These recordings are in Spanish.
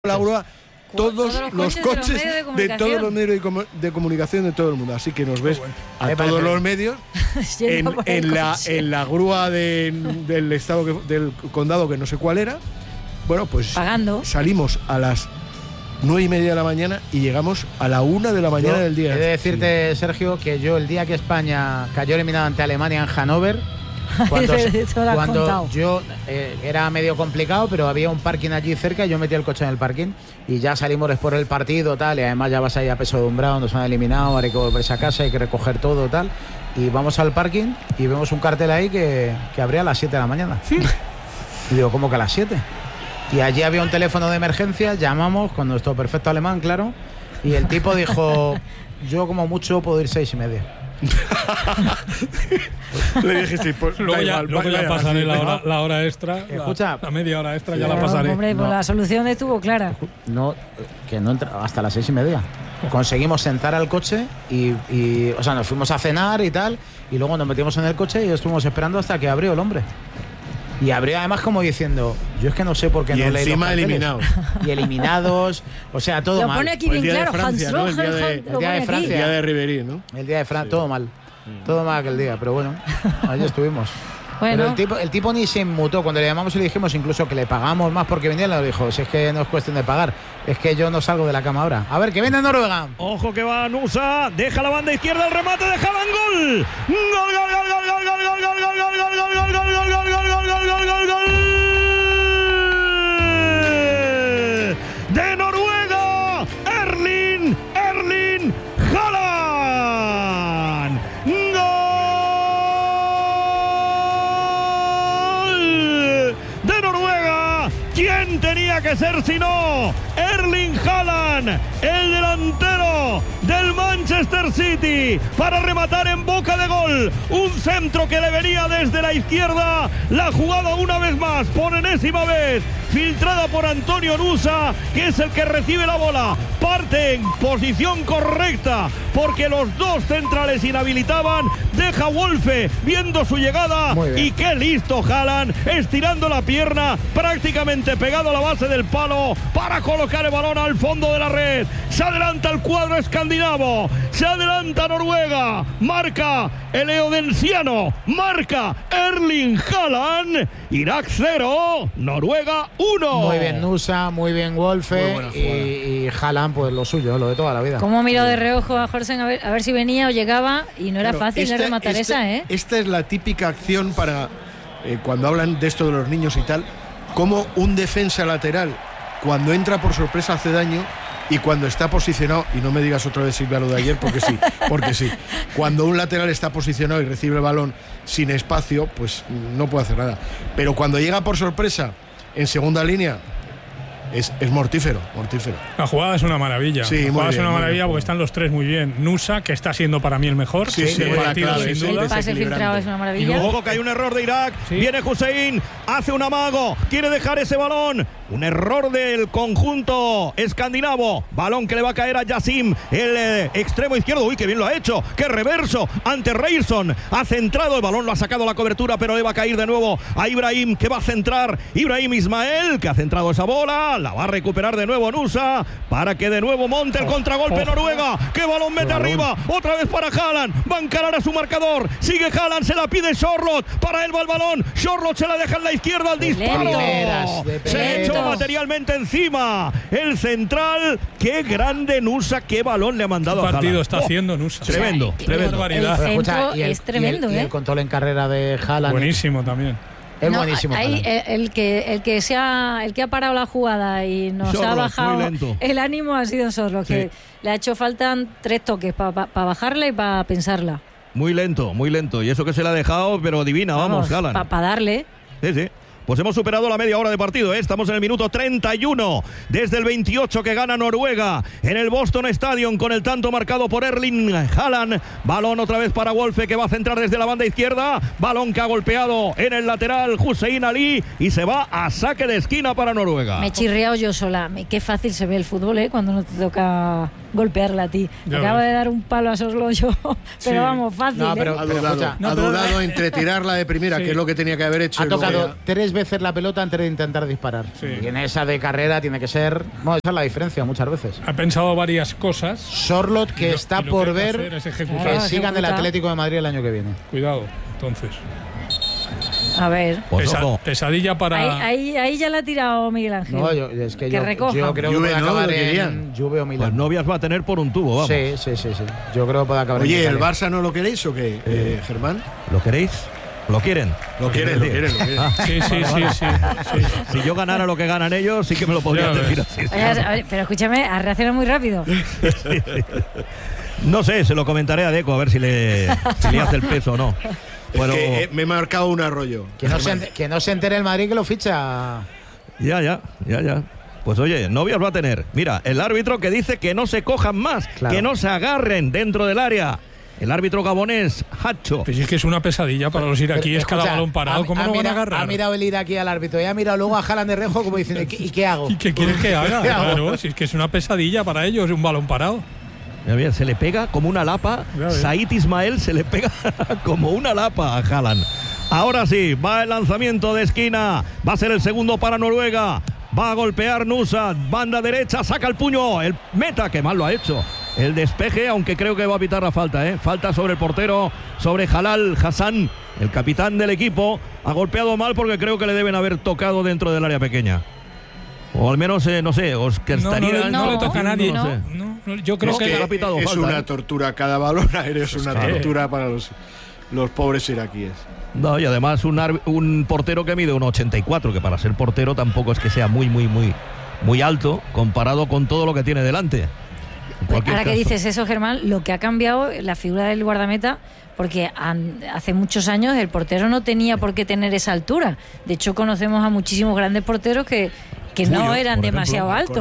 la grúa todos los coches de todos los medios de comunicación de todo el mundo. Así que nos ves a todos los medios en la grúa del estado del condado, que no sé cuál era. Bueno, pues pagando. Salimos a las 9:30 de la mañana y llegamos a la 1 de la mañana del día. He de decirte, Sergio, que yo el día que España cayó eliminada ante Alemania en Hannover, cuando yo era medio complicado, pero había un parking allí cerca y yo metí el coche en el parking y ya salimos después del partido, tal, y además ya vas ahí a peso de umbrado, nos han eliminado, ahora hay que volverse a casa, hay que recoger todo, tal, y vamos al parking y vemos un cartel ahí que abría a las 7 de la mañana. Y digo, ¿cómo que a las 7? Y allí había un teléfono de emergencia, llamamos con nuestro perfecto alemán, claro, y el tipo dijo, yo como mucho puedo ir 6:30. Le dije, sí, pues luego ya pasaré la hora extra. Escucha, la media hora extra ya la pasaré. Hombre, pues la solución estuvo clara. No, que no entra hasta las 6:30. Conseguimos sentar al coche y o sea, nos fuimos a cenar y tal, y luego nos metimos en el coche y estuvimos esperando hasta que abrió el hombre. Y abrió además como diciendo, yo es que no sé por qué y no leí los encima eliminados. Y eliminados, o sea, todo lo mal. Lo pone aquí pues bien claro, Francia, Hans ¿no? Roger, el día de Francia. El día de Ribery, ¿no? El día de Francia, sí. todo mal. Todo mal aquel día, pero bueno, allí estuvimos. Bueno. Pero el tipo ni se inmutó. Cuando le llamamos y le dijimos incluso que le pagamos más porque venía, le dijo, si es que no es cuestión de pagar, es que yo no salgo de la cama ahora. A ver, que viene Noruega. Ojo que va Nusa, deja la banda izquierda, el remate de Haaland, gol. Gol, gol, gol, gol, gol, gol, gol, gol, gol, gol, gol, gol, gol, gol, gol, gol, gol, gol, gol, gol. De Noruega, Erling Haaland. Gol de Noruega. ¿Quién tenía que ser sino Erling Haaland, el delantero del Manchester City, para rematar en boca de gol? Un centro que le venía desde la izquierda. La jugada una vez más, por enésima vez, filtrada por Antonio Nusa, que es el que recibe la bola. Parte en posición correcta, porque los dos centrales inhabilitaban. Deja Wolfe viendo su llegada. Y qué listo Haaland, estirando la pierna, prácticamente pegado a la base del palo, para colocar el balón al fondo de la red. Se adelanta el cuadro escandinavo, se adelanta Noruega, marca el eodensiano, marca Erling Haaland. Irak 0, Noruega 1. Muy bien Nusa, muy bien Wolfe, y Haaland, pues lo suyo, lo de toda la vida. Como miró de reojo a Jorsen a ver si venía o llegaba, y no era fácil de rematar esa, ¿eh? Esta es la típica acción para cuando hablan de esto de los niños y tal, como un defensa lateral, cuando entra por sorpresa hace daño, y cuando está posicionado, y no me digas otra vez Silvia lo de ayer, porque sí, cuando un lateral está posicionado y recibe el balón sin espacio, pues no puede hacer nada. Pero cuando llega por sorpresa en segunda línea, es mortífero. La jugada es una maravilla. Sí, la jugada es una maravilla porque bien. Están los tres muy bien. Nusa, que está siendo para mí el mejor del partido, sin duda. El pase filtrado es una maravilla. Y luego que hay un error de Irak. Sí. Viene Hussein, hace un amago, quiere dejar ese balón. Un error del conjunto escandinavo. Balón que le va a caer a Yassim, el extremo izquierdo. Uy, qué bien lo ha hecho. Qué reverso ante Reirson. Ha centrado, el balón lo ha sacado a la cobertura, pero le va a caer de nuevo a Ibrahim, que va a centrar. Ibrahim Ismael, que ha centrado esa bola. La va a recuperar de nuevo Nusa, para que de nuevo monte el contragolpe Noruega. ¡Qué balón mete arriba! Otra vez para Haaland. Va a encarar a su marcador. Sigue Haaland, se la pide Charlotte. Para él va el balón. Charlotte se la deja en la izquierda al disparo. Se echó materialmente encima el central. ¡Qué grande Nusa! ¡Qué balón le ha mandado a Haaland! Partido está haciendo Nusa. Tremendo. Barbaridad. El centro es tremendo, y el control en carrera de Haaland. Buenísimo también. Es buenísimo. Ahí el que ha parado la jugada y nos ha bajado el ánimo ha sido Sorlo, que le ha hecho falta 3 toques para bajarla y para pensarla. Muy lento. Y eso que se le ha dejado, pero divina, vamos Haaland. Para darle. Sí. Pues hemos superado la media hora de partido, ¿eh? Estamos en el minuto 31, desde el 28 que gana Noruega en el Boston Stadium con el tanto marcado por Erling Haaland. Balón otra vez para Wolfe, que va a centrar desde la banda izquierda. Balón que ha golpeado en el lateral Hussein Ali y se va a saque de esquina para Noruega. Me he chirriado yo sola. Qué fácil se ve el fútbol, ¿eh? Cuando no te toca golpearla a ti. Acabo de dar un palo a Soslo yo, pero vamos, fácil. No, pero, ha dudado entre tirarla de primera, que es lo que tenía que haber hecho. Ha tocado 3 veces veces la pelota antes de intentar disparar. Sí. Y en esa de carrera tiene que ser... Bueno, esa es la diferencia muchas veces. Ha pensado varias cosas. Sorlot, que está por ver que sigan el Atlético de Madrid el año que viene. Cuidado, entonces. A ver. Pesadilla para... Ahí ya la ha tirado Miguel Ángel. No, yo creo que puede acabar en Juve o Milán. Pues novias va a tener por un tubo, vamos. Sí. Yo creo que puede acabar en Oye, ¿el Barça no lo queréis o qué, Germán? ¿Lo queréis? ¿Lo quieren? Lo quieren. Sí. Si yo ganara lo que ganan ellos, sí que me lo podrían decir así. Oye, pero escúchame, ha reaccionado muy rápido. No sé, se lo comentaré a Deco a ver si le hace el peso o no. Bueno, es que me he marcado un arroyo. Que no se entere el Madrid que lo ficha. Ya. Pues oye, novias va a tener. Mira, el árbitro que dice que no se cojan más, claro, que no se agarren dentro del área. El árbitro gabonés, Hacho. Pues es que es una pesadilla para los iraquíes, cada balón parado. ¿Cómo lo van a agarrar? Ha mirado el iraquí al árbitro y ha mirado luego a Haaland de rejo como diciendo, ¿y qué hago? ¿Y qué quieres que haga? Claro, si es que es una pesadilla para ellos, un balón parado. Mira, se le pega como una lapa. Said Ismael se le pega como una lapa a Haaland. Ahora sí, va el lanzamiento de esquina. Va a ser el segundo para Noruega. Va a golpear Nusa. Banda derecha, saca el puño. El meta, que mal lo ha hecho. El despeje, aunque creo que va a pitar la falta, ¿eh? Falta sobre el portero, sobre Jalal Hassan, el capitán del equipo. Ha golpeado mal porque creo que le deben haber tocado dentro del área pequeña. O al menos, no sé, no le toca a nadie. No. Yo creo que ha pitado es falta, una tortura. Cada balón aéreo es una tortura para los pobres iraquíes. No, y además un portero que mide 1,84, que para ser portero tampoco es que sea muy alto comparado con todo lo que tiene delante. Ahora que dices eso, Germán, lo que ha cambiado la figura del guardameta, porque hace muchos años el portero no tenía por qué tener esa altura. De hecho, conocemos a muchísimos grandes porteros que no eran demasiado altos.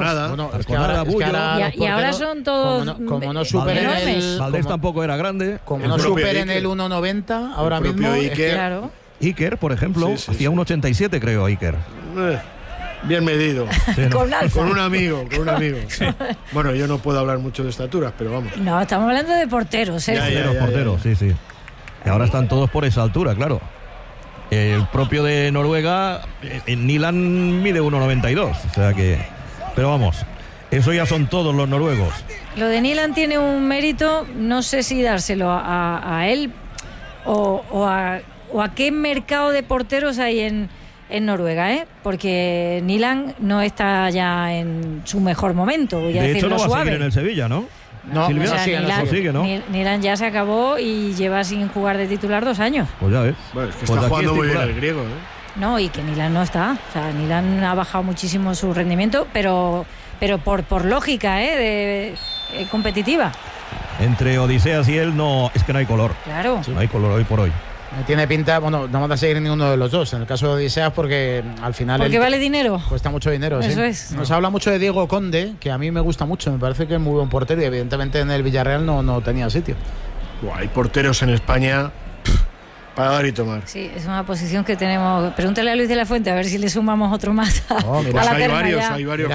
Y ahora son todos como no superen enormes. Valdés tampoco era grande. Como no superen el 1,90 ahora mismo. Iker, por ejemplo, hacía 1,87 creo, Iker. Bien medido. Sí, ¿no? Con un amigo. Sí. Bueno, yo no puedo hablar mucho de estaturas, pero vamos. No, estamos hablando de porteros, ¿eh? Porteros, sí. Y ahora están todos por esa altura, claro. El propio de Noruega, Nilan mide 1,92, o sea que... Pero vamos, eso ya son todos los noruegos. Lo de Nilan tiene un mérito, no sé si dárselo a él o a qué mercado de porteros hay en Noruega, porque Nilan no está ya en su mejor momento. Voy a de hecho, decirlo no va suave. a seguir en el Sevilla, ¿no? No, Silvia, ¿no? Nilan ya se acabó y lleva sin jugar de titular 2 años. Pues ya ves. Bueno, es que está jugando muy bien el griego, No, y que Nilan no está. O sea, Nilan ha bajado muchísimo su rendimiento, pero por lógica, competitiva. Entre Odiseas y él es que no hay color. Claro. No hay color hoy por hoy. Tiene pinta, no vamos a seguir ninguno de los dos. En el caso de Odiseas, porque al final... Porque vale dinero. Cuesta mucho dinero, Eso sí. es. Nos habla mucho de Diego Conde, que a mí me gusta mucho. Me parece que es muy buen portero y evidentemente en el Villarreal no tenía sitio. Hay porteros en España para dar y tomar. Sí, es una posición que tenemos. Pregúntale a Luis de la Fuente a ver si le sumamos otro más mira, hay varios.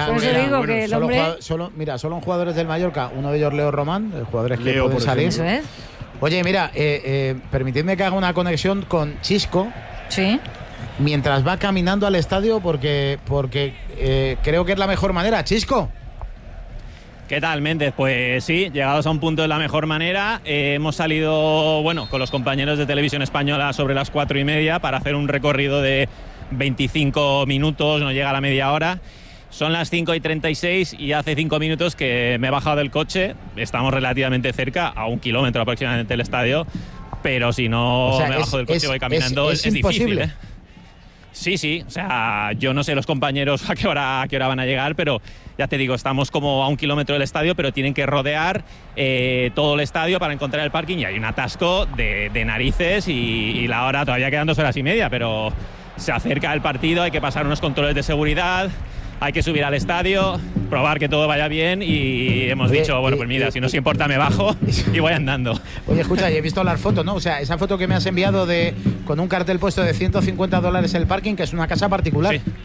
Solo jugadores del Mallorca, uno de ellos Leo Román, jugadores que pueden salir. Eso es. Oye, mira, permitidme que haga una conexión con Chisco. Sí. Mientras va caminando al estadio, porque creo que es la mejor manera. Chisco. ¿Qué tal, Méndez? Pues sí, llegados a un punto de la mejor manera. Hemos salido, con los compañeros de Televisión Española sobre las 4:30 para hacer un recorrido de 25 minutos, no llega a la media hora. Son las 5:36 y hace 5 minutos que me he bajado del coche. Estamos relativamente cerca, a 1 kilómetro aproximadamente del estadio, pero si no me bajo del coche y voy caminando es difícil, ¿eh? Sí, o sea, yo no sé los compañeros a qué hora van a llegar, pero ya te digo, estamos como a 1 kilómetro del estadio, pero tienen que rodear todo el estadio para encontrar el parking y hay un atasco de narices y la hora todavía quedan 2 horas y media, pero se acerca el partido, hay que pasar unos controles de seguridad. Hay que subir al estadio, probar que todo vaya bien y hemos dicho, pues mira, si no os importa me bajo y voy andando. Oye, escucha, he visto las fotos, ¿no? O sea, esa foto que me has enviado con un cartel puesto de $150 el parking, que es una casa particular.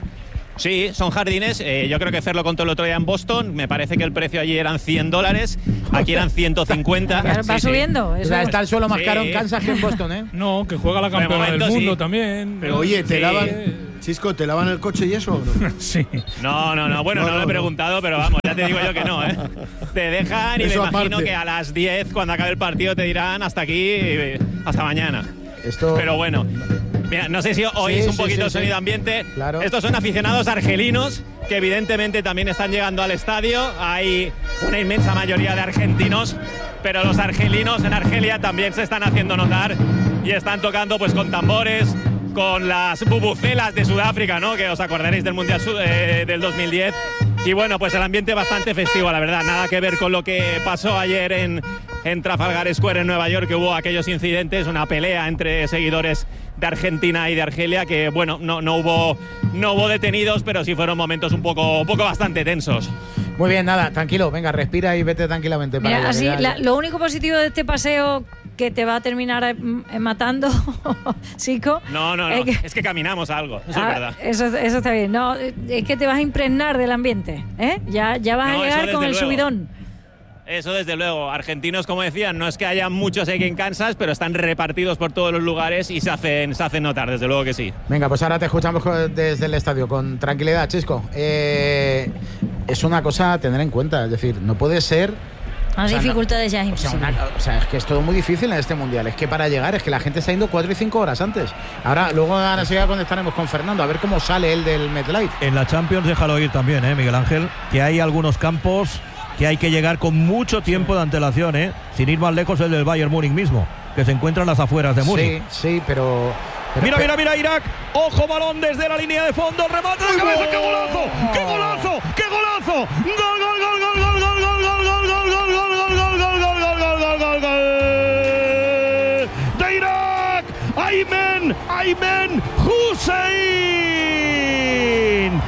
Sí, son jardines. Yo creo que Fer lo contó el otro día en Boston. Me parece que el precio allí eran $100. Aquí eran 150. Va subiendo. O sea, está el suelo más caro en Kansas que en Boston, ¿eh? No, que juega la campeona del mundo también. Pero oye, ¿te lavan, Chisco, te lavan el coche y eso? ¿No? Sí. No. Bueno, no lo he preguntado, pero vamos, ya te digo yo que no, ¿eh? Te dejan y me imagino que a las 10, cuando acabe el partido, te dirán hasta aquí, hasta mañana. Pero bueno. Mira, no sé si oís un poquito el sonido ambiente. Claro. Estos son aficionados argelinos que evidentemente también están llegando al estadio. Hay una inmensa mayoría de argentinos, pero los argelinos en Argelia también se están haciendo notar y están tocando pues con tambores, con las bubucelas de Sudáfrica, ¿no? Que os acordaréis del Mundial del 2010. Y bueno, pues el ambiente bastante festivo, la verdad. Nada que ver con lo que pasó ayer en Trafalgar Square en Nueva York, que hubo aquellos incidentes, una pelea entre seguidores de Argentina y de Argelia, que bueno, no hubo detenidos, pero sí fueron momentos un poco bastante tensos. Muy bien, nada, tranquilo, venga, respira y vete tranquilamente. Mira, así, lo único positivo de este paseo que te va a terminar matando, Chico. No, es que caminamos algo, eso es verdad. Eso está bien. No, es que te vas a impregnar del ambiente, ¿eh? Ya vas a llegar con el subidón. Eso desde luego. Argentinos, como decían, no es que haya muchos aquí en Kansas, pero están repartidos por todos los lugares y se hacen notar, desde luego que sí. Venga, pues ahora te escuchamos desde el estadio, con tranquilidad, Chisco. Es una cosa a tener en cuenta, es decir, no puede ser... Las dificultades ya es imposible. O sea, es que es todo muy difícil en este mundial. Es que para llegar, es que la gente está yendo 4 y 5 horas antes. Luego enseguida conectaremos con Fernando a ver cómo sale él del MetLife. En la Champions, déjalo ir también, Miguel Ángel, que hay algunos campos que hay que llegar con mucho tiempo de antelación, sin ir más lejos el del Bayern Múnich mismo, que se encuentra en las afueras de Múnich. Sí, pero mira, Irak. Ojo, balón desde la línea de fondo, remate de cabeza. ¡Qué golazo! ¡Qué golazo! ¡Qué golazo! ¡Gol, gol, gol, gol, gol, gol, gol, gol, gol, gol, gol! De Irak, Aymen Hussein.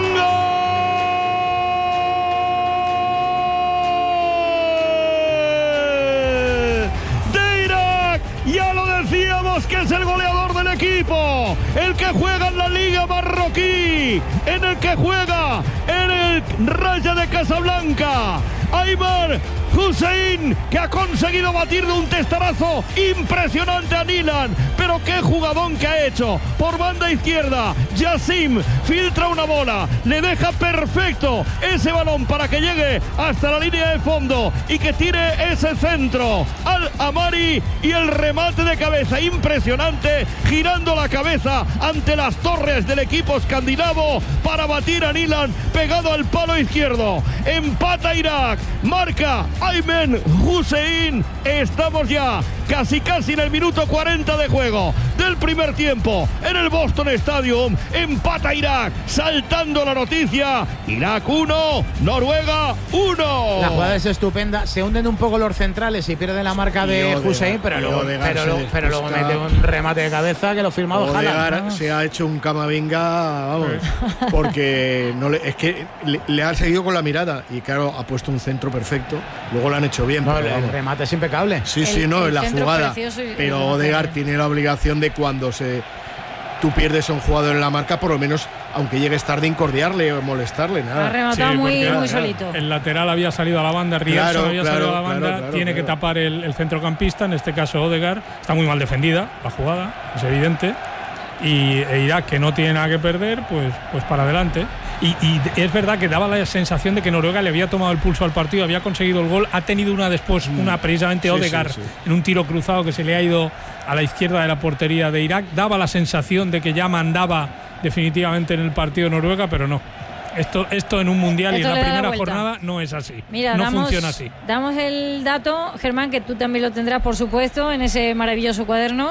Ya lo decíamos, que es el goleador del equipo, el que juega en la Liga Marroquí, en el que juega en el Raja de Casablanca. Ayman Hussein, que ha conseguido batir de un testarazo impresionante a Nilan, pero qué jugadón que ha hecho. Por banda izquierda, Yassim filtra una bola, le deja perfecto ese balón para que llegue hasta la línea de fondo y que tire ese centro al Amari, y el remate de cabeza impresionante, girando la cabeza ante las torres del equipo escandinavo para batir a Nilan pegado al palo izquierdo. Empata Irak, marca Aymen Hussein. Estamos ya casi en el minuto 40 de juego del primer tiempo en el Boston Stadium. Empata Irak, saltando la noticia. Irak 1, Noruega 1. La jugada es estupenda. Se hunden un poco los centrales y pierden la marca de Hussein, pero luego mete un remate de cabeza que lo ha firmado Haaland. Se ha hecho un Camavinga, vamos, porque es que le ha seguido con la mirada y claro, ha puesto un centro perfecto. Luego lo han hecho bien. No, el remate es impecable. Sí, en la jugada. Pero Odegaard tiene la obligación de, cuando tú pierdes a un jugador en la marca, por lo menos, aunque llegues tarde, incordiarle o molestarle. Nada. Ha rematado muy solito. El lateral había salido a la banda, Rierson había salido a la banda, tiene que tapar el centrocampista, en este caso Odegaard. Está muy mal defendida la jugada, es evidente. Y Irak, que no tiene nada que perder, pues para adelante. Y es verdad que daba la sensación de que Noruega le había tomado el pulso al partido, había conseguido el gol, ha tenido una precisamente Odegaard en un tiro cruzado que se le ha ido a la izquierda de la portería de Irak. Daba la sensación de que ya mandaba definitivamente en el partido Noruega, pero no. Esto en un mundial y en la primera jornada no es así. Mira, funciona así. Damos el dato, Germán, que tú también lo tendrás, por supuesto, en ese maravilloso cuaderno.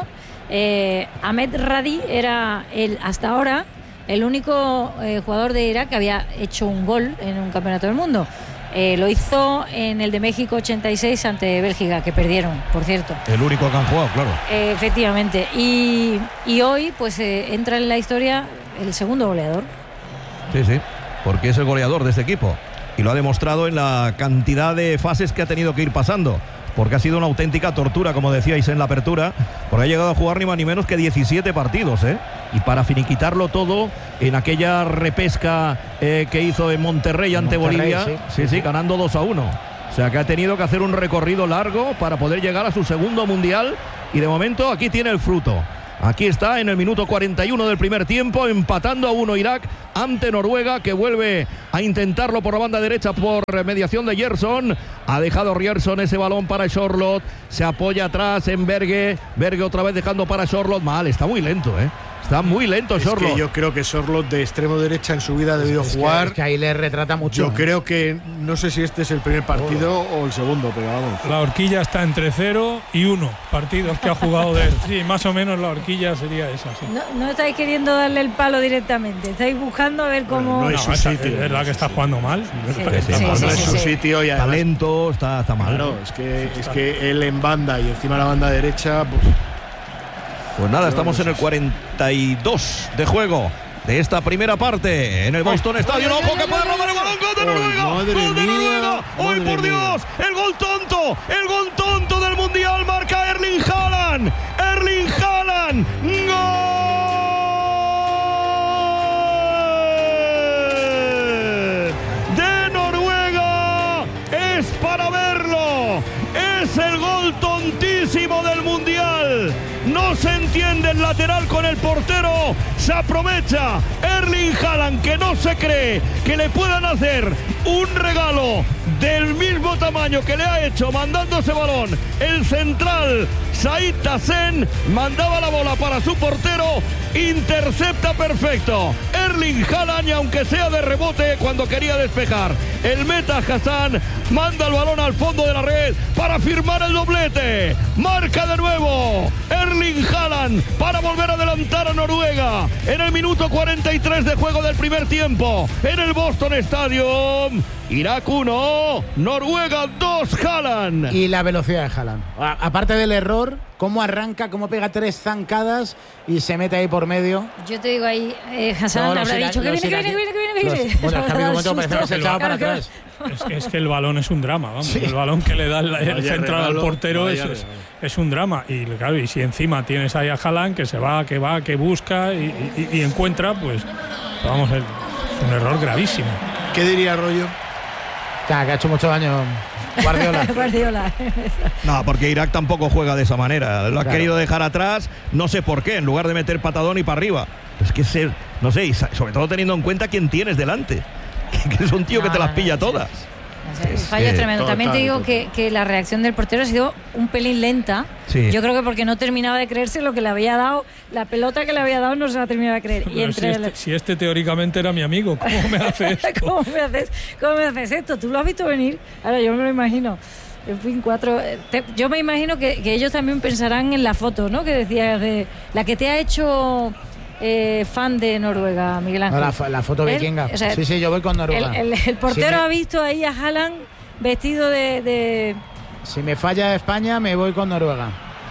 Ahmed Radi era hasta ahora el único jugador de Irak que había hecho un gol en un campeonato del mundo. Lo hizo en el de México 86 ante Bélgica, que perdieron, por cierto. El único que han jugado, claro. Efectivamente. Y hoy pues entra en la historia el segundo goleador. Sí, porque es el goleador de este equipo y lo ha demostrado en la cantidad de fases que ha tenido que ir pasando. porque ha sido una auténtica tortura, como decíais en la apertura, porque ha llegado a jugar ni más ni menos que 17 partidos, y para finiquitarlo todo en aquella repesca que hizo en Monterrey ante Bolivia, sí, ganando 2-1. O sea que ha tenido que hacer un recorrido largo para poder llegar a su segundo mundial, y de momento aquí tiene el fruto. Aquí está en el minuto 41 del primer tiempo, empatando a 1 Irak ante Noruega, que vuelve a intentarlo por la banda derecha por mediación de Gerson. Ha dejado Ryerson ese balón para Sorloth, se apoya atrás en Berge otra vez dejando para Sorloth. Mal, está muy lento, Está muy lento Sorloth. Es que yo creo que Sorloth de extremo derecha en su vida ha debido jugar. Es que ahí le retrata mucho. Yo creo que no sé si este es el primer partido o el segundo, pero vamos. La horquilla está entre 0 y 1 partidos que ha jugado de él. Sí, más o menos la horquilla sería esa. Sí. No estáis queriendo darle el palo directamente. Estáis buscando a ver cómo. No es su sitio. Es verdad que está jugando mal. No es su sitio y además, talento está mal. Claro, es que él en banda y encima la banda derecha. Pues nada, estamos en el 42 de juego de esta primera parte en el Boston Stadium. ¡Ojo que puede robar el balón! ¡Gol de Noruega! ¡Gol de Noruega! ¡Ay, por Dios! ¡El gol tonto del Mundial! Marca Erling Haaland. ¡Erling Haaland! ¡Gol! ¡De Noruega! ¡Es para verlo! ¡Es el gol tontísimo del Mundial! No se entiende el lateral con el portero. Se aprovecha Erling Haaland, que no se cree que le puedan hacer un regalo del mismo tamaño que le ha hecho mandando ese balón. El central Said Tassen mandaba la bola para su portero. Intercepta perfecto Erling Haaland, y aunque sea de rebote cuando quería despejar, el meta Hassan manda el balón al fondo de la red para firmar el doblete. Marca de nuevo Erling Haaland para volver a adelantar a Noruega en el minuto 43 de juego del primer tiempo en el Boston Stadium. Irak 1, Noruega 2, Haaland. Y la velocidad de Haaland. Aparte del error, cómo arranca, cómo pega 3 zancadas y se mete ahí por medio. Yo te digo ahí, Hassan habrá dicho que viene. Bueno, el momento parece que se echaba para atrás. Es que el balón es un drama, vamos. Sí. El balón que le da el central al portero es un drama. Y claro, y si encima tienes ahí a Haaland, que se va, que busca y encuentra, pues vamos, es un error gravísimo. ¿Qué diría Arroyo? Que ha hecho mucho daño Guardiola. No, porque Irak tampoco juega de esa manera. Lo ha querido dejar atrás, no sé por qué, en lugar de meter patadón y para arriba. Es que no sé, y sobre todo teniendo en cuenta quién tienes delante. Que es un tío que te las pilla todas. El fallo es tremendo. También te digo que la reacción del portero ha sido un pelín lenta. Sí. Yo creo que porque no terminaba de creerse lo que le había dado, la pelota que le había dado no se la terminaba de creer. Y si este teóricamente era mi amigo, ¿cómo me hace esto? ¿Cómo me haces esto? ¿Tú lo has visto venir? Ahora yo me lo imagino. En fin, yo me imagino que ellos también pensarán en la foto, ¿no? Que decías de la que te ha hecho fan de Noruega, Miguel Ángel. No, la foto vikinga. O sea, sí, yo voy con Noruega. El portero ha visto ahí a Haaland vestido de... Si me falla España, me voy con Noruega.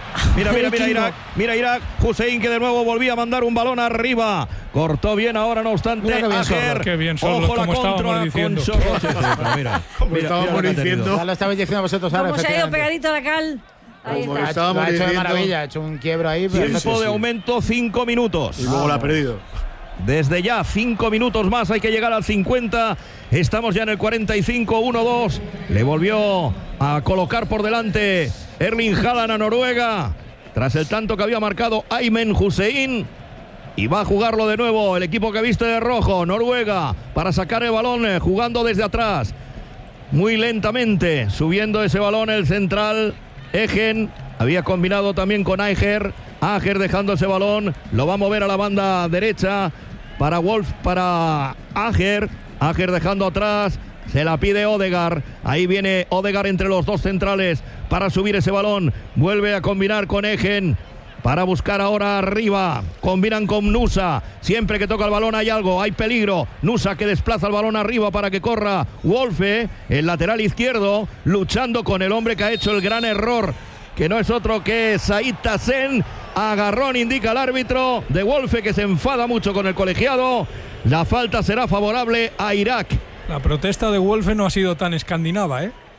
Mira Irak. Hussein, que de nuevo volvía a mandar un balón arriba. Cortó bien ahora, no obstante. Qué bien Sorloth, como estábamos diciendo. Como estábamos diciendo. Ya lo estabais diciendo vosotros ahora. Como se ha ido pegadito a la cal. Lo ha hecho de maravilla, ha hecho un quiebro ahí. Tiempo de aumento, 5 minutos. Y luego la ha perdido. Desde ya, 5 minutos más, hay que llegar al 50. Estamos ya en el 45, 1-2. Le volvió a colocar por delante Erling Haaland a Noruega, tras el tanto que había marcado Aymen Hussein. Y va a jugarlo de nuevo el equipo que viste de rojo, Noruega, para sacar el balón, jugando desde atrás. Muy lentamente, subiendo ese balón el central Egen. Había combinado también con Ager dejando ese balón, lo va a mover a la banda derecha para Wolf, para Ager dejando atrás, se la pide Odegaard, ahí viene Odegaard entre los dos centrales para subir ese balón, vuelve a combinar con Egen para buscar ahora arriba, combinan con Nusa, siempre que toca el balón hay algo, hay peligro, Nusa que desplaza el balón arriba para que corra Wolfe, el lateral izquierdo, luchando con el hombre que ha hecho el gran error, que no es otro que Said Tassen. Agarrón indica el árbitro de Wolfe, que se enfada mucho con el colegiado. La falta será favorable a Irak. La protesta de Wolfe no ha sido tan escandinava,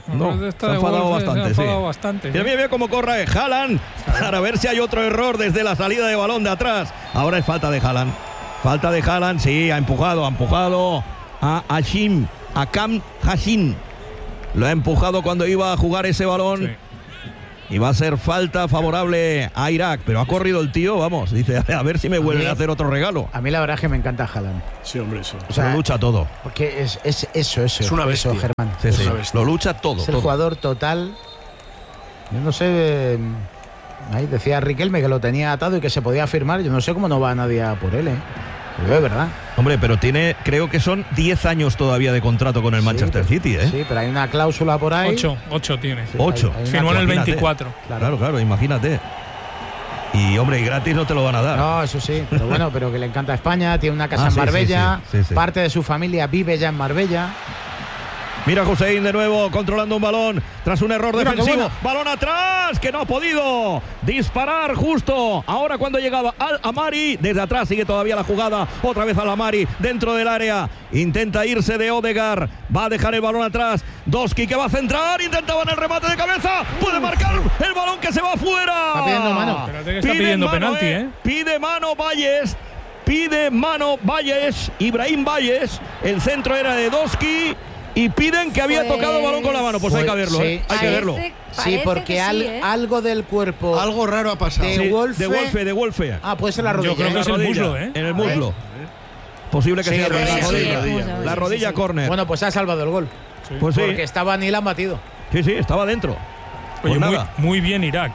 No, se ha enfadado bastante. Mira cómo corre Haaland para ver si hay otro error desde la salida de balón de atrás. Ahora es falta de Haaland. Falta de Haaland, sí, ha empujado a Akam Hashim. Lo ha empujado cuando iba a jugar ese balón. Sí. Y va a ser falta favorable a Irak. Pero ha corrido el tío, vamos. Dice, a ver si me vuelve a hacer otro regalo. A mí la verdad es que me encanta Haaland. Sí, hombre, sí. O sea, lo lucha todo. Porque es eso. Es una bestia. Eso, Germán. Sí, sí. Lo lucha todo. Es el jugador total. Yo no sé. Ahí decía Riquelme que lo tenía atado y que se podía firmar. Yo no sé cómo no va nadie a por él, Pero es verdad. Hombre, pero tiene, creo que son 10 años todavía de contrato con el Manchester City, ¿eh? Sí, pero hay una cláusula por ahí. 8 tiene. Sí, 8. Firmó en el 24. Claro, imagínate. Y, hombre, y gratis no te lo van a dar. No, eso sí. Pero bueno, pero que le encanta España. Tiene una casa en Marbella. Sí. Parte de su familia vive ya en Marbella. Mira Hussein de nuevo controlando un balón tras un error defensivo. Balón atrás que no ha podido disparar justo. Ahora cuando llegaba Al-Amari, desde atrás sigue todavía la jugada. Otra vez Al-Amari dentro del área. Intenta irse de Odegaard. Va a dejar el balón atrás. Doski que va a centrar. Intentaban el remate de cabeza. Puede marcar el balón que se va afuera. Está pidiendo mano. Está pidiendo penalti, Pide mano Valles. Pide mano Valles. Ibrahim Valles. El centro era de Doski. Y piden que había tocado el balón con la mano. Pues hay que verlo, sí, hay que verlo. Sí, porque algo del cuerpo. Algo raro ha pasado. De Wolfe. Ah, puede ser la rodilla. Yo creo que es el muslo, En el muslo. Posible que sea la rodilla córner. Bueno, pues ha salvado el gol. Sí. Pues sí. Porque estaba Nilan batido. Sí, estaba dentro. Oye, muy bien Irak,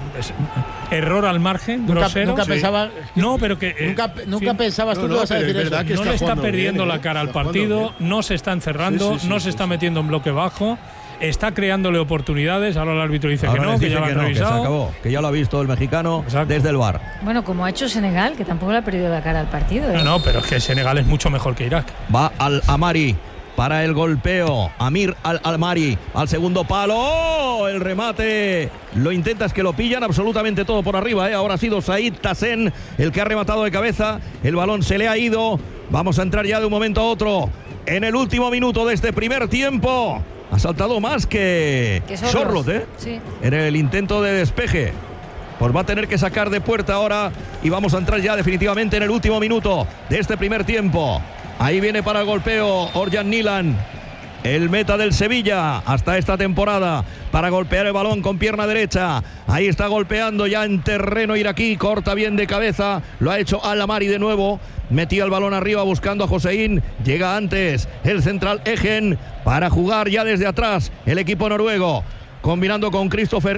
error al margen, grosero. Nunca pensaba. No, pero que. Nunca pensabas tú que ibas a decir eso. No le está perdiendo la cara al partido, no se está encerrando, no se está metiendo en bloque bajo, está creándole oportunidades. Ahora el árbitro dice que no, que ya lo han revisado. Que se acabó, que ya lo ha visto el mexicano desde el VAR. Bueno, como ha hecho Senegal, que tampoco le ha perdido la cara al partido. No, pero es que Senegal es mucho mejor que Irak. Va Al-Amari. Para el golpeo, Amir Al-Amari al segundo palo. ¡Oh! El remate lo intentas que lo pillan absolutamente todo por arriba. Ahora ha sido Said Tassen el que ha rematado de cabeza. El balón se le ha ido. Vamos a entrar ya de un momento a otro en el último minuto de este primer tiempo. Ha saltado más que Sorloth, Sí. En el intento de despeje. Pues va a tener que sacar de puerta ahora. Y vamos a entrar ya definitivamente en el último minuto de este primer tiempo. Ahí viene para el golpeo Orjan Nilan, el meta del Sevilla hasta esta temporada, para golpear el balón con pierna derecha. Ahí está golpeando ya en terreno iraquí, corta bien de cabeza, lo ha hecho Al-Amari de nuevo, metía el balón arriba buscando a Hossein, llega antes el central Egen para jugar ya desde atrás el equipo noruego, combinando con Christopher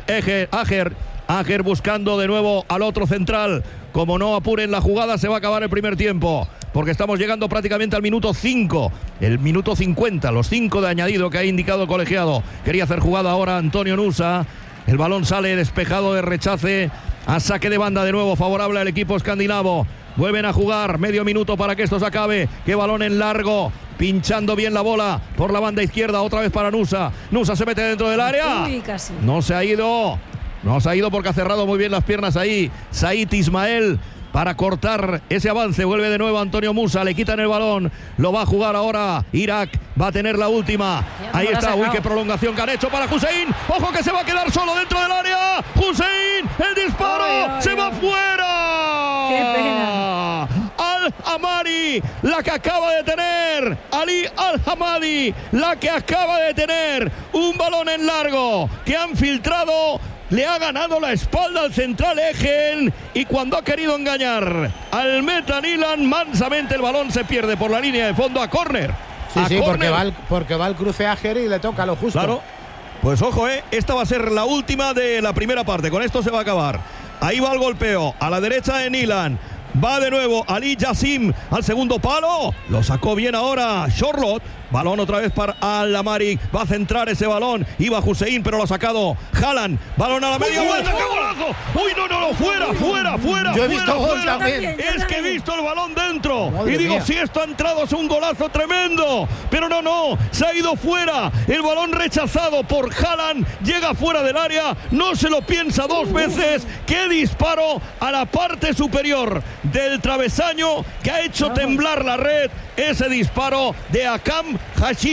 Ager buscando de nuevo al otro central. Como no apuren la jugada, se va a acabar el primer tiempo, porque estamos llegando prácticamente al minuto 5, el minuto 50, los 5 de añadido que ha indicado el colegiado. Quería hacer jugada ahora Antonio Nusa. El balón sale despejado de rechace a saque de banda de nuevo favorable al equipo escandinavo. Vuelven a jugar, medio minuto para que esto se acabe. Qué balón en largo, pinchando bien la bola por la banda izquierda, otra vez para Nusa. Nusa se mete dentro del área. Uy, casi. No se ha ido porque ha cerrado muy bien las piernas ahí Said Ismael para cortar ese avance. Vuelve de nuevo Antonio Musa, le quitan el balón, lo va a jugar ahora Irak, va a tener la última. Ahí está, uy, qué prolongación que han hecho para Hussein. Ojo que se va a quedar solo dentro del área. Hussein, el disparo, se va fuera. Qué pena. Al-Amari, la que acaba de tener Ali Al-Hamadi, la que acaba de tener un balón en largo que han filtrado. Le ha ganado la espalda al central Egen y cuando ha querido engañar al meta Nilan, mansamente el balón se pierde por la línea de fondo a córner. Sí, porque va el cruce Ager y le toca lo justo. Claro. Pues ojo, esta va a ser la última de la primera parte. Con esto se va a acabar. Ahí va el golpeo a la derecha de Nilan. Va de nuevo Ali Yassim al segundo palo. Lo sacó bien ahora Sorloth. Balón otra vez para Al-Amari. Va a centrar ese balón. Iba Hussein, pero lo ha sacado Haaland. Balón a la media vuelta. ¡Qué golazo! ¡Uy, no! ¡Fuera! Yo he visto gol también. Es que he visto el balón dentro. Madre y digo, mía. si esto ha entrado es un golazo tremendo. Pero no. Se ha ido fuera. El balón rechazado por Haaland. Llega fuera del área. No se lo piensa dos veces. ¡Qué disparo a la parte superior del travesaño que ha hecho temblar la red! Ese disparo de Akam Hashim.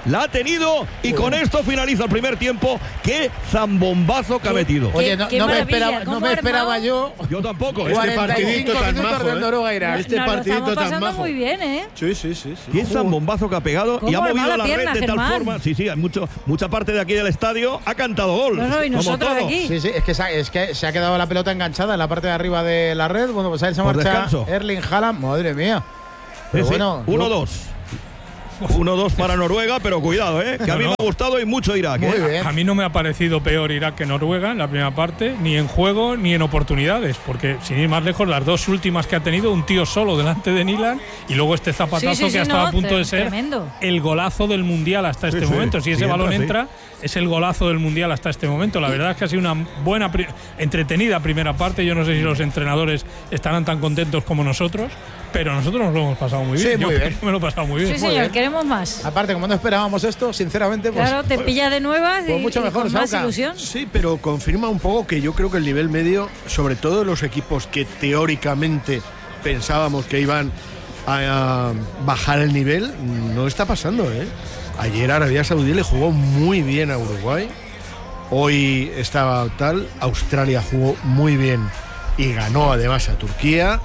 la ha tenido y con esto finaliza el primer tiempo. ¡Qué zambombazo que ha metido! Oye, no me esperaba yo. Yo tampoco. Este partidito tan majo, Este partidito tan majo. Muy bien, Sí. Qué zambombazo que ha pegado y ha movido la red de tal forma. Sí, mucha parte de aquí del estadio ha cantado gol. No, y nosotros aquí. Sí, es que se ha quedado la pelota enganchada en la parte de arriba de la red. Bueno, pues ahí se marcha Erling Haaland. Madre mía. Pero bueno, 1-2. 1-2 para Noruega, pero cuidado, que a mí me ha gustado y mucho Irak. A mí no me ha parecido peor Irak que Noruega en la primera parte, ni en juego ni en oportunidades, porque sin ir más lejos, las dos últimas que ha tenido, un tío solo delante de Nilan y luego este zapatazo que ha estado a punto de ser el golazo del Mundial hasta este momento. Si ese balón entra, es el golazo del Mundial hasta este momento. La verdad es que ha sido una buena, entretenida primera parte. Yo no sé si los entrenadores estarán tan contentos como nosotros, pero nosotros nos lo hemos pasado muy bien. Yo me lo he pasado muy bien. Sí, señor, queremos más. Aparte, como no esperábamos esto, sinceramente, pues. Claro, te pilla de nuevas pues mucho mejor, con más ilusión. Sí, pero confirma un poco que yo creo que el nivel medio, sobre todo los equipos que teóricamente pensábamos que iban a bajar el nivel, no está pasando, Ayer Arabia Saudí le jugó muy bien a Uruguay. Hoy estaba tal. Australia jugó muy bien y ganó además a Turquía.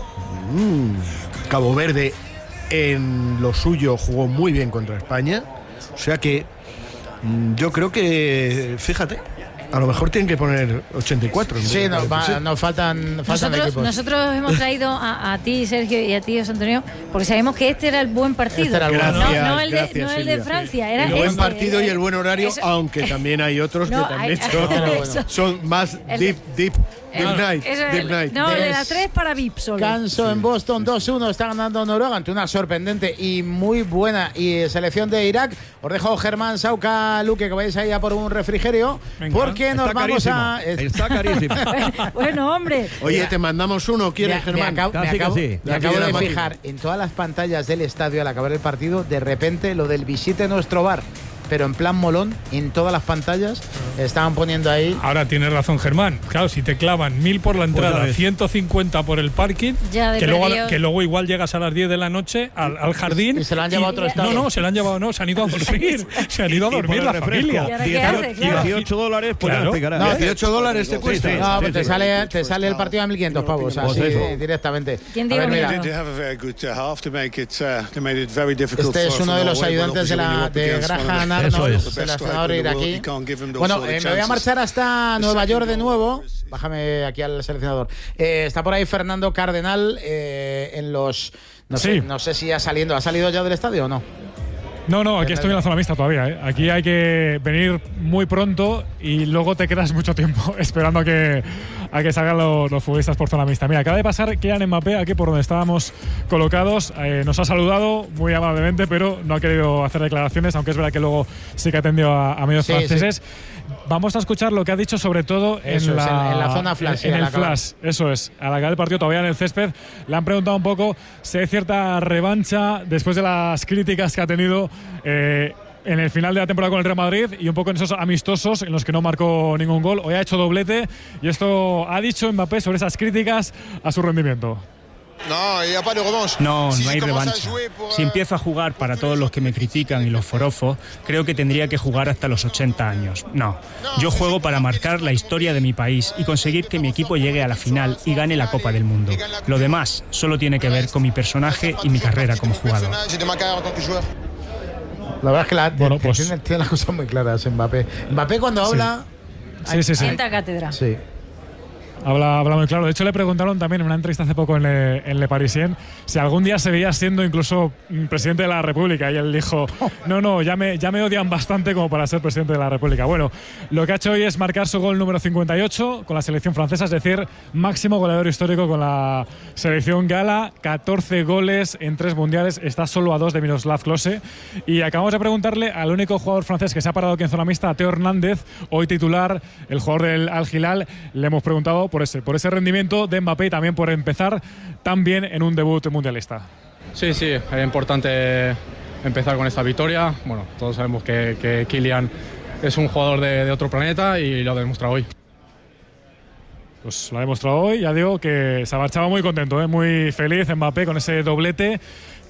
Cabo Verde en lo suyo jugó muy bien contra España. O sea que yo creo que, fíjate, a lo mejor tienen que poner 84. Sí, nos faltan equipos. Nosotros hemos traído a ti, Sergio, y a ti, José Antonio, porque sabemos que este era el buen partido. No el de Francia. Era el buen partido y el buen horario, aunque también hay otros que también son más deep night. No, de las 3 para VIP solo. Canso en Boston 2-1, está ganando Noruega ante una sorprendente y muy buena selección de Irak. Os dejo Germán, Sauca, Luque, que vais ahí a por un refrigerio. Venga, porque nos vamos Está carísimo. Bueno, hombre. Oye, te mandamos uno, ¿quieres, Germán? Me acabo de fijar en todas las pantallas del estadio al acabar el partido, de repente lo del visite nuestro bar. Pero en plan molón, en todas las pantallas estaban poniendo ahí. Ahora tienes razón, Germán. Claro, si te clavan 1.000 por la entrada, 150 por el parking, que luego igual llegas a las 10 de la noche al jardín. Y se lo han llevado a otro estado. No, se lo han llevado, se han ido a dormir. Se han ido a dormir la familia. $18, pues claro. No, $18 te cuesta. No, pues te sale el partido a 1.500 pavos, así directamente. ¿Quién dijo? Este es uno de los ayudantes de Graham. Eso es. El seleccionador iraquí. Bueno, me voy a marchar hasta Nueva York de nuevo. Bájame aquí al seleccionador. Está por ahí Fernando Cardenal en los. No sé si ya saliendo. ¿Ha salido ya del estadio o no? No, aquí estoy en la zona mixta todavía. Aquí hay que venir muy pronto y luego te quedas mucho tiempo esperando a que salgan los futbolistas por zona mixta. Mira, acaba de pasar Kylian Mbappé aquí por donde estábamos colocados. Nos ha saludado muy amablemente, pero no ha querido hacer declaraciones, aunque es verdad que luego sí que atendió a medios franceses. Sí. Vamos a escuchar lo que ha dicho, sobre todo en la zona flash. En el flash, eso es. A la cara del partido, todavía en el césped, le han preguntado un poco si hay cierta revancha después de las críticas que ha tenido en el final de la temporada con el Real Madrid y un poco en esos amistosos en los que no marcó ningún gol. Hoy ha hecho doblete y esto ha dicho Mbappé sobre esas críticas a su rendimiento. No hay revancha. Si empiezo a jugar para todos los que me critican y los forofos, creo que tendría que jugar hasta los 80 años. No, yo juego para marcar la historia de mi país y conseguir que mi equipo llegue a la final y gane la Copa del Mundo. Lo demás solo tiene que ver con mi personaje y mi carrera como jugador. La verdad es que tiene las cosas muy claras Mbappé. Mbappé cuando habla... Sí. Sienta cátedra. Sí. Habla muy claro. De hecho, le preguntaron también en una entrevista hace poco en Le Parisien si algún día se veía siendo incluso presidente de la República. Y él dijo, no, ya me odian bastante como para ser presidente de la República. Bueno, lo que ha hecho hoy es marcar su gol número 58 con la selección francesa, es decir, máximo goleador histórico con la selección gala. 14 goles en 3 mundiales. Está solo a 2 de Miroslav Klose. Y acabamos de preguntarle al único jugador francés que se ha parado aquí en zona mixta, a Théo Hernández, hoy titular, el jugador del Al Hilal. Le hemos preguntado por ese rendimiento de Mbappé y también por empezar tan bien en un debut mundialista. Sí, es importante empezar con esta victoria. Bueno, todos sabemos que Kylian es un jugador de otro planeta y lo ha demostrado hoy. Pues lo ha demostrado hoy, ya digo que se marchaba muy contento, muy feliz Mbappé con ese doblete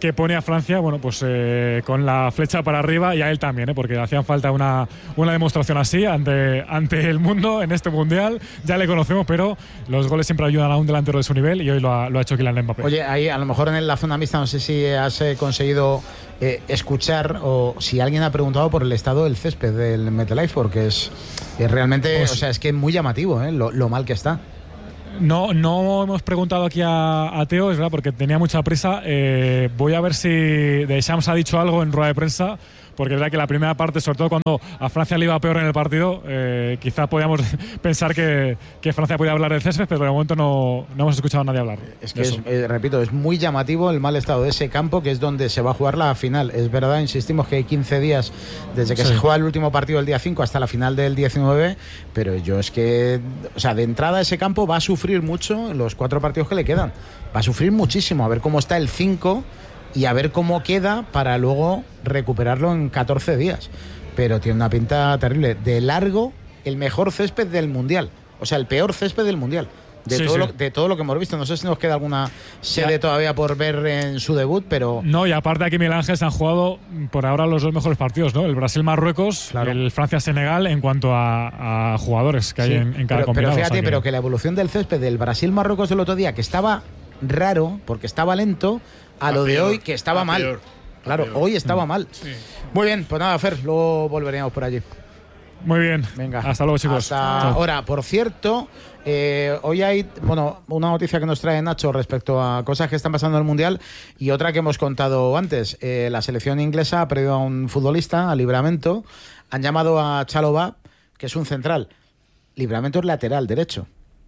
que pone a Francia, bueno, pues con la flecha para arriba, y a él también, porque hacían falta una demostración así ante el mundo en este Mundial. Ya le conocemos, pero los goles siempre ayudan a un delantero de su nivel, y hoy lo ha hecho Kylian Mbappé. Oye, ahí a lo mejor en la zona mixta, no sé si has conseguido escuchar o si alguien ha preguntado por el estado del césped del MetLife, porque es realmente, pues, o sea, es que es muy llamativo, lo mal que está. No hemos preguntado aquí a Teo, es verdad, porque tenía mucha prisa. Voy a ver si Deschamps ha dicho algo en rueda de prensa, porque es verdad que la primera parte, sobre todo cuando a Francia le iba peor en el partido, quizás podíamos pensar que Francia podía hablar del césped, pero de momento no hemos escuchado a nadie hablar. Es que, repito, es muy llamativo el mal estado de ese campo, que es donde se va a jugar la final. Es verdad, insistimos que hay 15 días desde que se juega el último partido el día 5 hasta la final del 19, pero yo es que, o sea, de entrada ese campo va a sufrir mucho en los 4 partidos que le quedan. Va a sufrir muchísimo, a ver cómo está el 5 y a ver cómo queda para luego recuperarlo en 14 días. Pero tiene una pinta terrible. De largo, el mejor césped del Mundial. O sea, el peor césped del Mundial. De todo lo que hemos visto. No sé si nos queda alguna sede todavía por ver en su debut, pero... No, y aparte aquí Miguel Ángel se han jugado por ahora los 2 mejores partidos, ¿no? El Brasil-Marruecos, claro, y el Francia-Senegal en cuanto a jugadores que hay en cada combinado. Pero fíjate, pero que la evolución del césped del Brasil-Marruecos del otro día, que estaba raro, porque estaba lento, a lo de hoy, que estaba mal. Claro, hoy estaba mal. Sí. Muy bien, pues nada, Fer, luego volveremos por allí. Muy bien. Venga. Hasta luego, chicos. Hasta ahora. Por cierto, hoy hay una noticia que nos trae Nacho respecto a cosas que están pasando en el Mundial, y otra que hemos contado antes. La selección inglesa ha perdido a un futbolista, a Livramento. Han llamado a Chalobah, que es un central. Livramento es lateral derecho.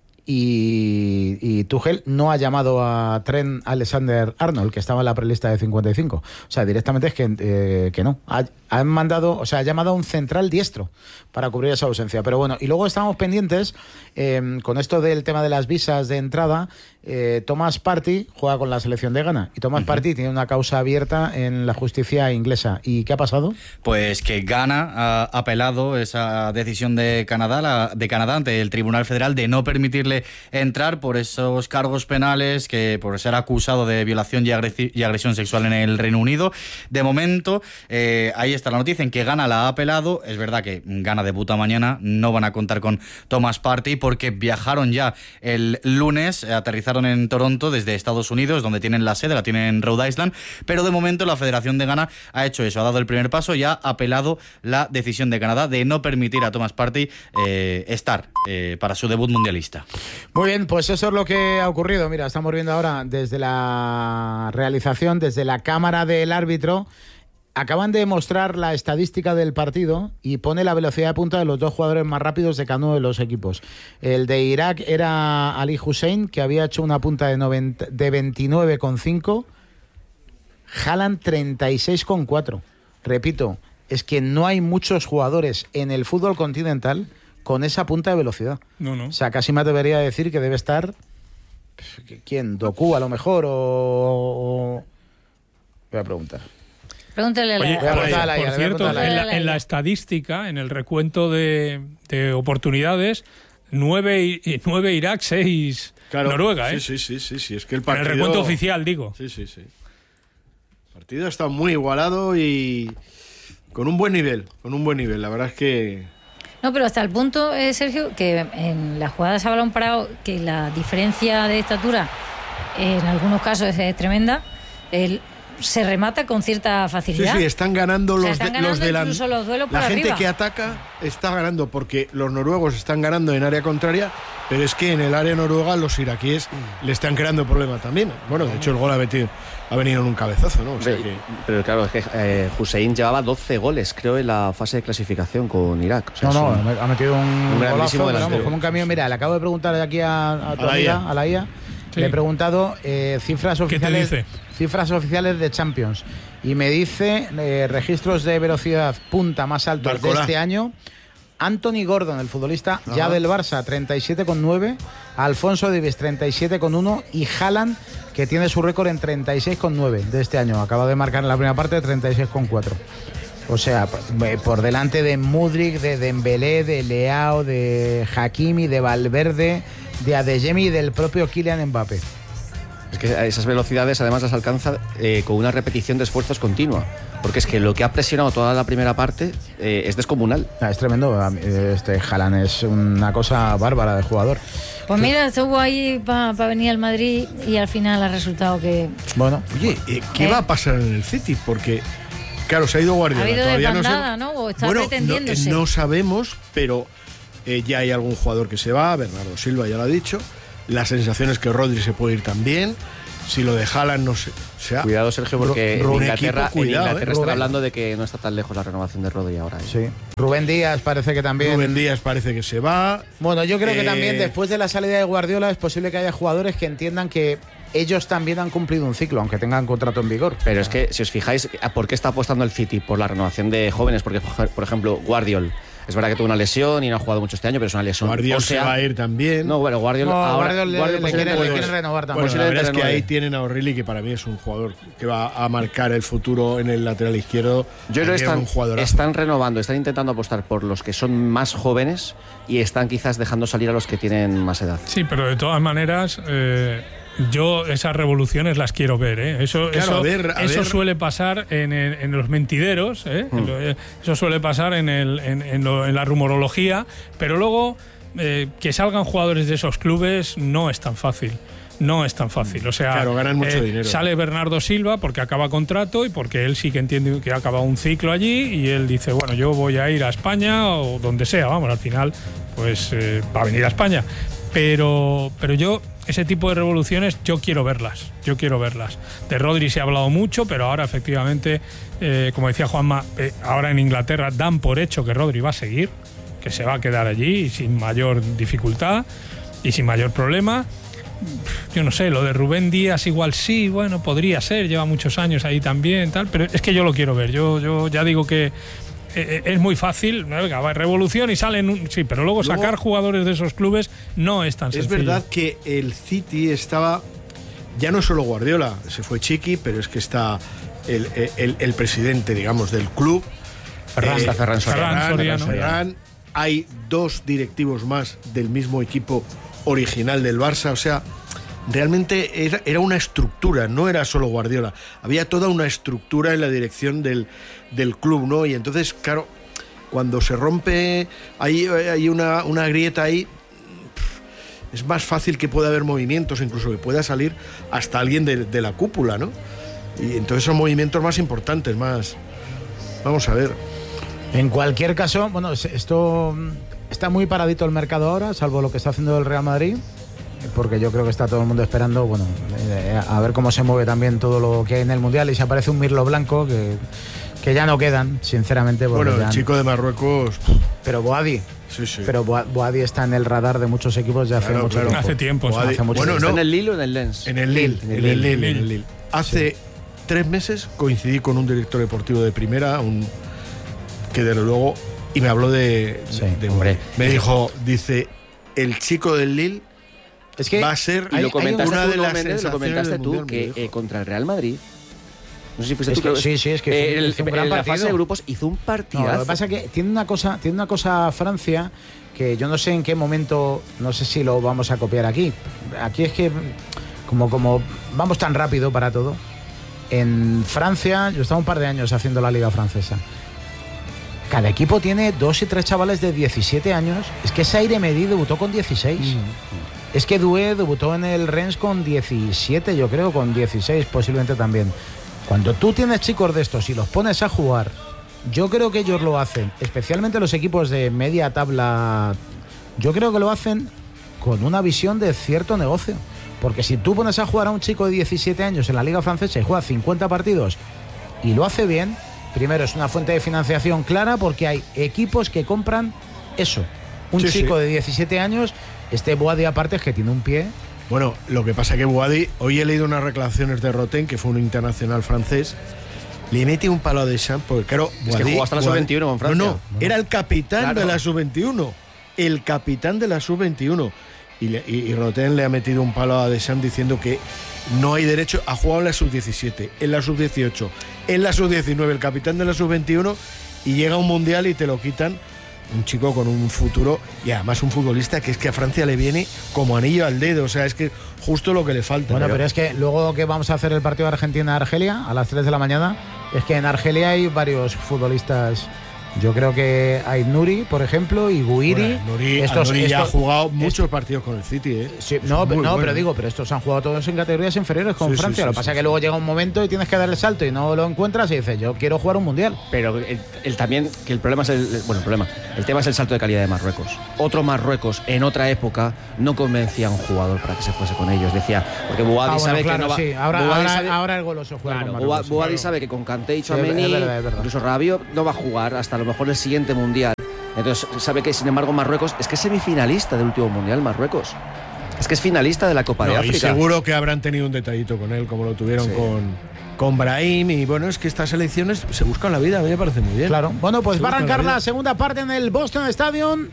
Y Tuchel no ha llamado a Trent Alexander-Arnold, que estaba en la prelista de 55. O sea, directamente es que no. Ha llamado a un central diestro para cubrir esa ausencia. Pero bueno, y luego estamos pendientes con esto del tema de las visas de entrada. Thomas Partey juega con la selección de Ghana, y Thomas Partey tiene una causa abierta en la justicia inglesa. ¿Y qué ha pasado? Pues que Ghana ha apelado esa decisión de Canadá ante el Tribunal Federal de no permitirle entrar por esos cargos penales, que por ser acusado de violación y agresión sexual en el Reino Unido. De momento, ahí está la noticia en que Ghana la ha apelado. Es verdad que Ghana debuta mañana, no van a contar con Thomas Partey porque viajaron ya el lunes, aterrizaron en Toronto desde Estados Unidos, donde tienen la sede, la tienen en Rhode Island, pero de momento la Federación de Ghana ha hecho eso, ha dado el primer paso y ha apelado la decisión de Canadá de no permitir a Thomas Partey estar para su debut mundialista. Muy bien, pues eso es lo que ha ocurrido. Mira, estamos viendo ahora desde la realización, desde la cámara del árbitro. Acaban de mostrar la estadística del partido y pone la velocidad de punta de los 2 jugadores más rápidos de cada uno de los equipos. El de Irak era Ali Hussein, que había hecho una punta de 29,5. Haaland 36,4. Repito, es que no hay muchos jugadores en el fútbol continental con esa punta de velocidad. No. O sea, casi me atrevería a decir que debe estar... ¿Quién? ¿Doku a lo mejor? O... Voy a preguntar. Pregúntale a la Por cierto, en la estadística, en el recuento de oportunidades, 9 Irak, 6 Noruega. Sí. Es que el partido... En el recuento oficial, digo. Sí. El partido está muy igualado y con un buen nivel. La verdad es que... No, pero hasta el punto, Sergio, que en las jugadas se ha comparado que la diferencia de estatura en algunos casos es tremenda. Se remata con cierta facilidad. Sí, están ganando los delanteros. La gente que ataca está ganando, porque los noruegos están ganando en área contraria, pero es que en el área noruega los iraquíes le están creando problemas también. Bueno, de hecho el gol ha venido en un cabezazo, ¿no? O sea pero claro, es que Hussein llevaba 12 goles, creo, en la fase de clasificación con Irak. O sea, ha metido un grandísimo golazo, como un camión. Mira, le acabo de preguntar aquí a tu amiga, a la IA. Sí. Le he preguntado cifras oficiales. ¿Qué te dice? Cifras oficiales de Champions. Y me dice registros de velocidad punta más altos de este año. Anthony Gordon, el futbolista ya del Barça, 37,9. Alfonso Davies, 37,1. Y Haaland, que tiene su récord en 36,9 de este año. Acaba de marcar en la primera parte 36,4. O sea, por delante de Mudryk, de Dembélé, de Leao, de Hakimi, de Valverde, de Adeyemi y del propio Kylian Mbappé. Es que esas velocidades además las alcanza con una repetición de esfuerzos continua, porque es que lo que ha presionado toda la primera parte es descomunal. Es tremendo. Haaland es una cosa bárbara de jugador. Pues mira, estuvo ahí para venir al Madrid y al final ha resultado que... Bueno, oye, ¿qué va a pasar en el City? Porque, claro, se ha ido Guardiola. Ha habido todavía desbandada, ¿no? O está pretendiéndose. No sabemos, pero ya hay algún jugador que se va. Bernardo Silva ya lo ha dicho. La sensación es que Rodri se puede ir también. Si lo de Haaland no sé. O sea, cuidado, Sergio, porque en Inglaterra están hablando de que no está tan lejos la renovación de Rodri ahora. Sí. Rubén Díaz parece que también. Rubén Díaz parece que se va. Bueno, yo creo que también después de la salida de Guardiola es posible que haya jugadores que entiendan que ellos también han cumplido un ciclo, aunque tengan contrato en vigor. Pero es que, si os fijáis, ¿por qué está apostando el City? Por la renovación de jóvenes. Porque, por ejemplo, Guardiola. Es verdad que tuvo una lesión y no ha jugado mucho este año, pero es una lesión. Guardiola se va a ir también. No, bueno, Guardiola le quiere renovar también. Bueno, la verdad es que ahí tienen a O'Reilly, que para mí es un jugador que va a marcar el futuro en el lateral izquierdo. Yo creo que están renovando, están intentando apostar por los que son más jóvenes y están quizás dejando salir a los que tienen más edad. Sí, pero de todas maneras... yo esas revoluciones las quiero ver, ¿eh? Eso suele pasar en los mentideros, ¿eh? Eso suele pasar en la rumorología, pero luego que salgan jugadores de esos clubes no es tan fácil. No es tan fácil, o sea, claro, ganan mucho dinero. Sale Bernardo Silva porque acaba contrato y porque él sí que entiende que ha acabado un ciclo allí y él dice, bueno, yo voy a ir a España o donde sea, vamos, al final pues va a venir a España. Pero yo, ese tipo de revoluciones, yo quiero verlas. De Rodri se ha hablado mucho, pero ahora efectivamente, como decía Juanma, ahora en Inglaterra dan por hecho que Rodri va a seguir, que se va a quedar allí sin mayor dificultad y sin mayor problema. Yo no sé, lo de Rubén Díaz igual sí, bueno, podría ser, lleva muchos años ahí también, tal, pero es que yo lo quiero ver. Yo ya digo que es muy fácil, venga, va, revolución y salen, sí, pero luego sacar jugadores de esos clubes no es tan sencillo. Es verdad que el City estaba, ya no solo Guardiola, se fue Chiqui, pero es que está el presidente, digamos, del club, Ferran Soriano. Hay dos directivos más del mismo equipo original del Barça, o sea, realmente era una estructura, no era solo Guardiola, había toda una estructura en la dirección del club, ¿no? Y entonces, claro, cuando se rompe, hay una grieta ahí, es más fácil que pueda haber movimientos, incluso que pueda salir hasta alguien de la cúpula, ¿no? Y entonces son movimientos más importantes, más... Vamos a ver. En cualquier caso, bueno, esto está muy paradito el mercado ahora, salvo lo que está haciendo el Real Madrid, porque yo creo que está todo el mundo esperando, bueno, a ver cómo se mueve también todo lo que hay en el Mundial, y si aparece un Mirlo Blanco que ya no quedan, sinceramente. Bueno, el chico de Marruecos... Pero Boadi. Sí. Pero Boadi está en el radar de muchos equipos ya hace mucho tiempo. Hace tiempo. Bueno, ¿está en el Lille o en el Lens? En el Lille. Hace 3 meses coincidí con un director deportivo de primera, que desde luego, y me habló de hombre. Me dijo, dice, el chico del Lille es que va a ser una de las sensaciones lo comentaste del tú, mundial, que contra el Real Madrid, no sé si fuiste tú, sí, es que hizo un gran en la partido. fase de grupos hizo un partidazo. No, lo que pasa es que tiene una cosa Francia que yo no sé en qué momento, no sé si lo vamos a copiar aquí. Aquí es que como vamos tan rápido para todo. En Francia, yo estaba un par de años haciendo la liga francesa. Cada equipo tiene 2 y 3 chavales de 17 años. Es que Zaire Medi debutó con 16. Es que Doué debutó en el Rennes con 17, yo creo, con 16 posiblemente también. Cuando tú tienes chicos de estos y los pones a jugar, yo creo que ellos lo hacen, especialmente los equipos de media tabla, yo creo que lo hacen con una visión de cierto negocio. Porque si tú pones a jugar a un chico de 17 años en la liga francesa y juega 50 partidos y lo hace bien, primero es una fuente de financiación clara, porque hay equipos que compran eso. Un chico de 17 años, Boadi aparte es que tiene un pie. Bueno, lo que pasa que Boadi, hoy he leído unas declaraciones de Roten, que fue un internacional francés, le mete un palo a Deschamps, porque claro, Boadi, es que jugó hasta la sub-21 con Francia. No, era el capitán de la sub-21. El capitán de la sub-21. Y Roten le ha metido un palo a Deschamps diciendo que no hay derecho a jugar en la sub-17, en la sub-18, en la sub-19, el capitán de la sub-21, y llega un mundial y te lo quitan un chico con un futuro y además un futbolista que es que a Francia le viene como anillo al dedo, o sea, es que justo lo que le falta. Bueno, pero es que luego que vamos a hacer el partido de Argentina-Argelia a las 3 de la mañana, es que en Argelia hay varios futbolistas. Yo creo que hay Nuri, por ejemplo, y Guiri. Bueno, Nuri ya ha jugado muchos partidos con el City, ¿eh? Sí, pero estos han jugado todos en categorías inferiores con Francia. Lo que pasa es que luego llega un momento y tienes que dar el salto y no lo encuentras y dices, yo quiero jugar un mundial. Pero también, que el problema es el tema es el salto de calidad de Marruecos. Otro Marruecos en otra época no convencía a un jugador para que se fuese con ellos. Decía, porque Boadi sabe que no va. Sí, ahora el goloso juega con Marruecos. Boadi sabe que con Kanté y Tchouaméni, incluso Rabiot, no va a jugar hasta lo mejor el siguiente mundial. Entonces sabe que sin embargo Marruecos es que es semifinalista del último mundial. Marruecos es que es finalista de la Copa de África. Y seguro que habrán tenido un detallito con él, como lo tuvieron con Brahim. Y bueno, es que estas elecciones se buscan la vida. A mí me parece muy bien. Claro. Bueno, pues va a arrancar la segunda parte en el Boston Stadium.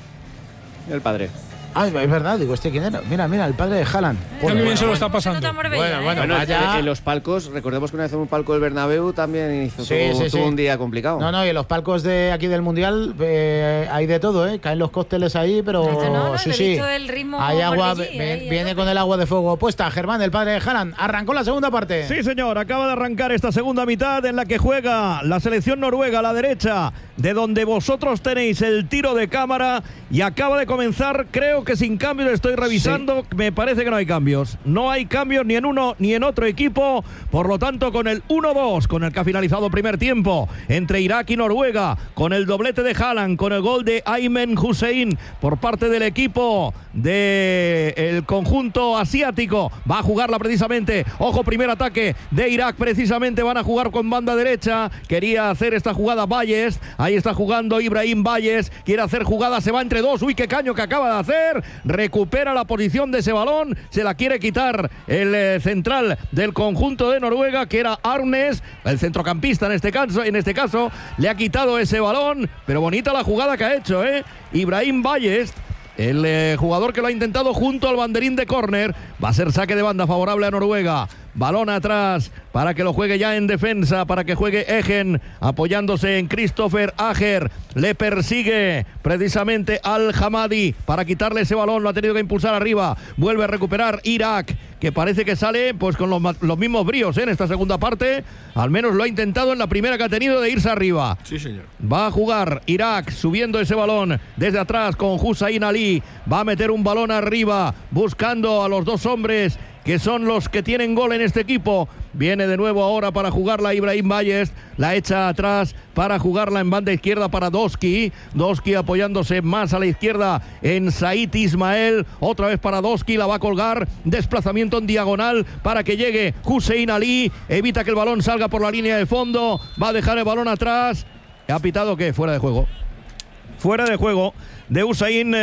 El padre. Ay, es verdad, digo, ¿quién era? Mira, el padre de Haaland. Qué bien se lo está pasando. Bueno, en los palcos, recordemos que una vez en un palco del Bernabéu también tuvo un día complicado. No, y en los palcos de aquí del Mundial hay de todo, ¿eh? Caen los cócteles ahí, pero sí. El ritmo hay agua, viene con el agua de fuego puesta. Germán, el padre de Haaland, arrancó la segunda parte. Sí, señor, acaba de arrancar esta segunda mitad en la que juega la selección noruega a la derecha, de donde vosotros tenéis el tiro de cámara, y acaba de comenzar, creo que sin cambios, estoy revisando, me parece que no hay cambios. No hay cambios ni en uno ni en otro equipo, por lo tanto con el 1-2, con el que ha finalizado primer tiempo entre Irak y Noruega, con el doblete de Haaland, con el gol de Aymen Hussein por parte del equipo del conjunto asiático. Va a jugarla precisamente, ojo, primer ataque de Irak, precisamente van a jugar con banda derecha. Quería hacer esta jugada Valles, ahí está jugando Ibrahim Valles, quiere hacer jugada, se va entre dos, uy, qué caño que acaba de hacer, recupera la posición de ese balón, se la quiere quitar el central del conjunto de Noruega, que era Arnes, el centrocampista en este caso, le ha quitado ese balón, pero bonita la jugada que ha hecho, Ibrahim Valles, el jugador que lo ha intentado junto al banderín de córner. Va a ser saque de banda favorable a Noruega. Balón atrás para que lo juegue ya en defensa, para que juegue Egen, apoyándose en Christopher Ager. Le persigue precisamente Al Hamadi para quitarle ese balón, lo ha tenido que impulsar arriba. Vuelve a recuperar Irak, que parece que sale pues con los mismos bríos en esta segunda parte. Al menos lo ha intentado en la primera que ha tenido de irse arriba. Sí, señor. Va a jugar Irak subiendo ese balón desde atrás con Hussein Ali. Va a meter un balón arriba buscando a los dos hombres que son los que tienen gol en este equipo. Viene de nuevo ahora para jugarla Ibrahim Valles, la echa atrás para jugarla en banda izquierda para Doski apoyándose más a la izquierda en Said Ismael, otra vez para Doski, la va a colgar, desplazamiento en diagonal para que llegue Hussein Ali, evita que el balón salga por la línea de fondo, va a dejar el balón atrás. ¿Ha pitado qué? Fuera de juego de Hussein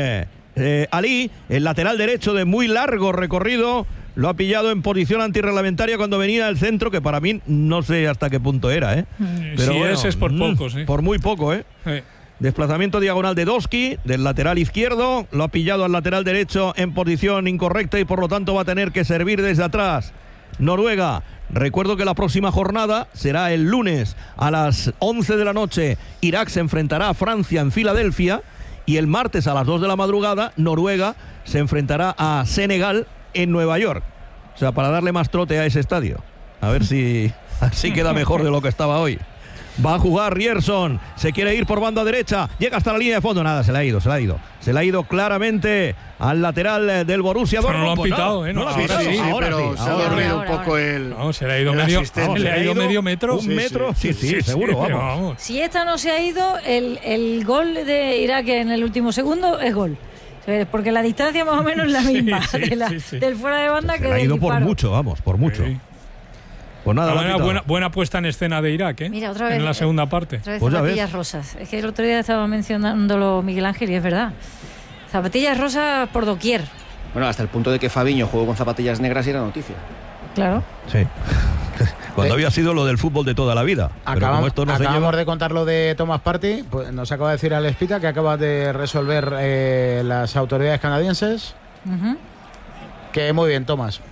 Ali, el lateral derecho de muy largo recorrido. Lo ha pillado en posición antirreglamentaria cuando venía del centro, que para mí no sé hasta qué punto era, Pero si bueno, es por poco, sí. Por muy poco, Desplazamiento diagonal de Doski, del lateral izquierdo. Lo ha pillado al lateral derecho en posición incorrecta y por lo tanto va a tener que servir desde atrás Noruega. Recuerdo que la próxima jornada será el lunes a las 11 de la noche. Irak se enfrentará a Francia en Filadelfia. Y el martes a las 2 de la madrugada, Noruega se enfrentará a Senegal en Nueva York. O sea, para darle más trote a ese estadio. A ver si así queda mejor de lo que estaba hoy. Va a jugar Rierson, se quiere ir por banda derecha, llega hasta la línea de fondo, nada, se le ha ido claramente al lateral del Borussia Dortmund. No lo han pitado, ¿no? Pero se ha dormido un poco el. No, se le ha ido medio metro. Un metro, sí, seguro, vamos. Si esta no se ha ido, el gol de Irak en el último segundo es gol. Porque la distancia más o menos es la misma del fuera de banda que del disparo. Ha ido por mucho, por mucho. Sí. Pues nada, buena puesta en escena de Irak, Mira, otra vez, en la segunda parte. Otra vez zapatillas rosas. Es que el otro día estaba mencionándolo Miguel Ángel y es verdad. Zapatillas rosas por doquier. Bueno, hasta el punto de que Fabiño jugó con zapatillas negras y era noticia. Claro. Sí. Cuando había sido lo del fútbol de toda la vida. Acabamos de contar lo de Thomas Partey. Pues nos acaba de decir Alex Pita que acaba de resolver las autoridades canadienses. Que muy bien, Thomas.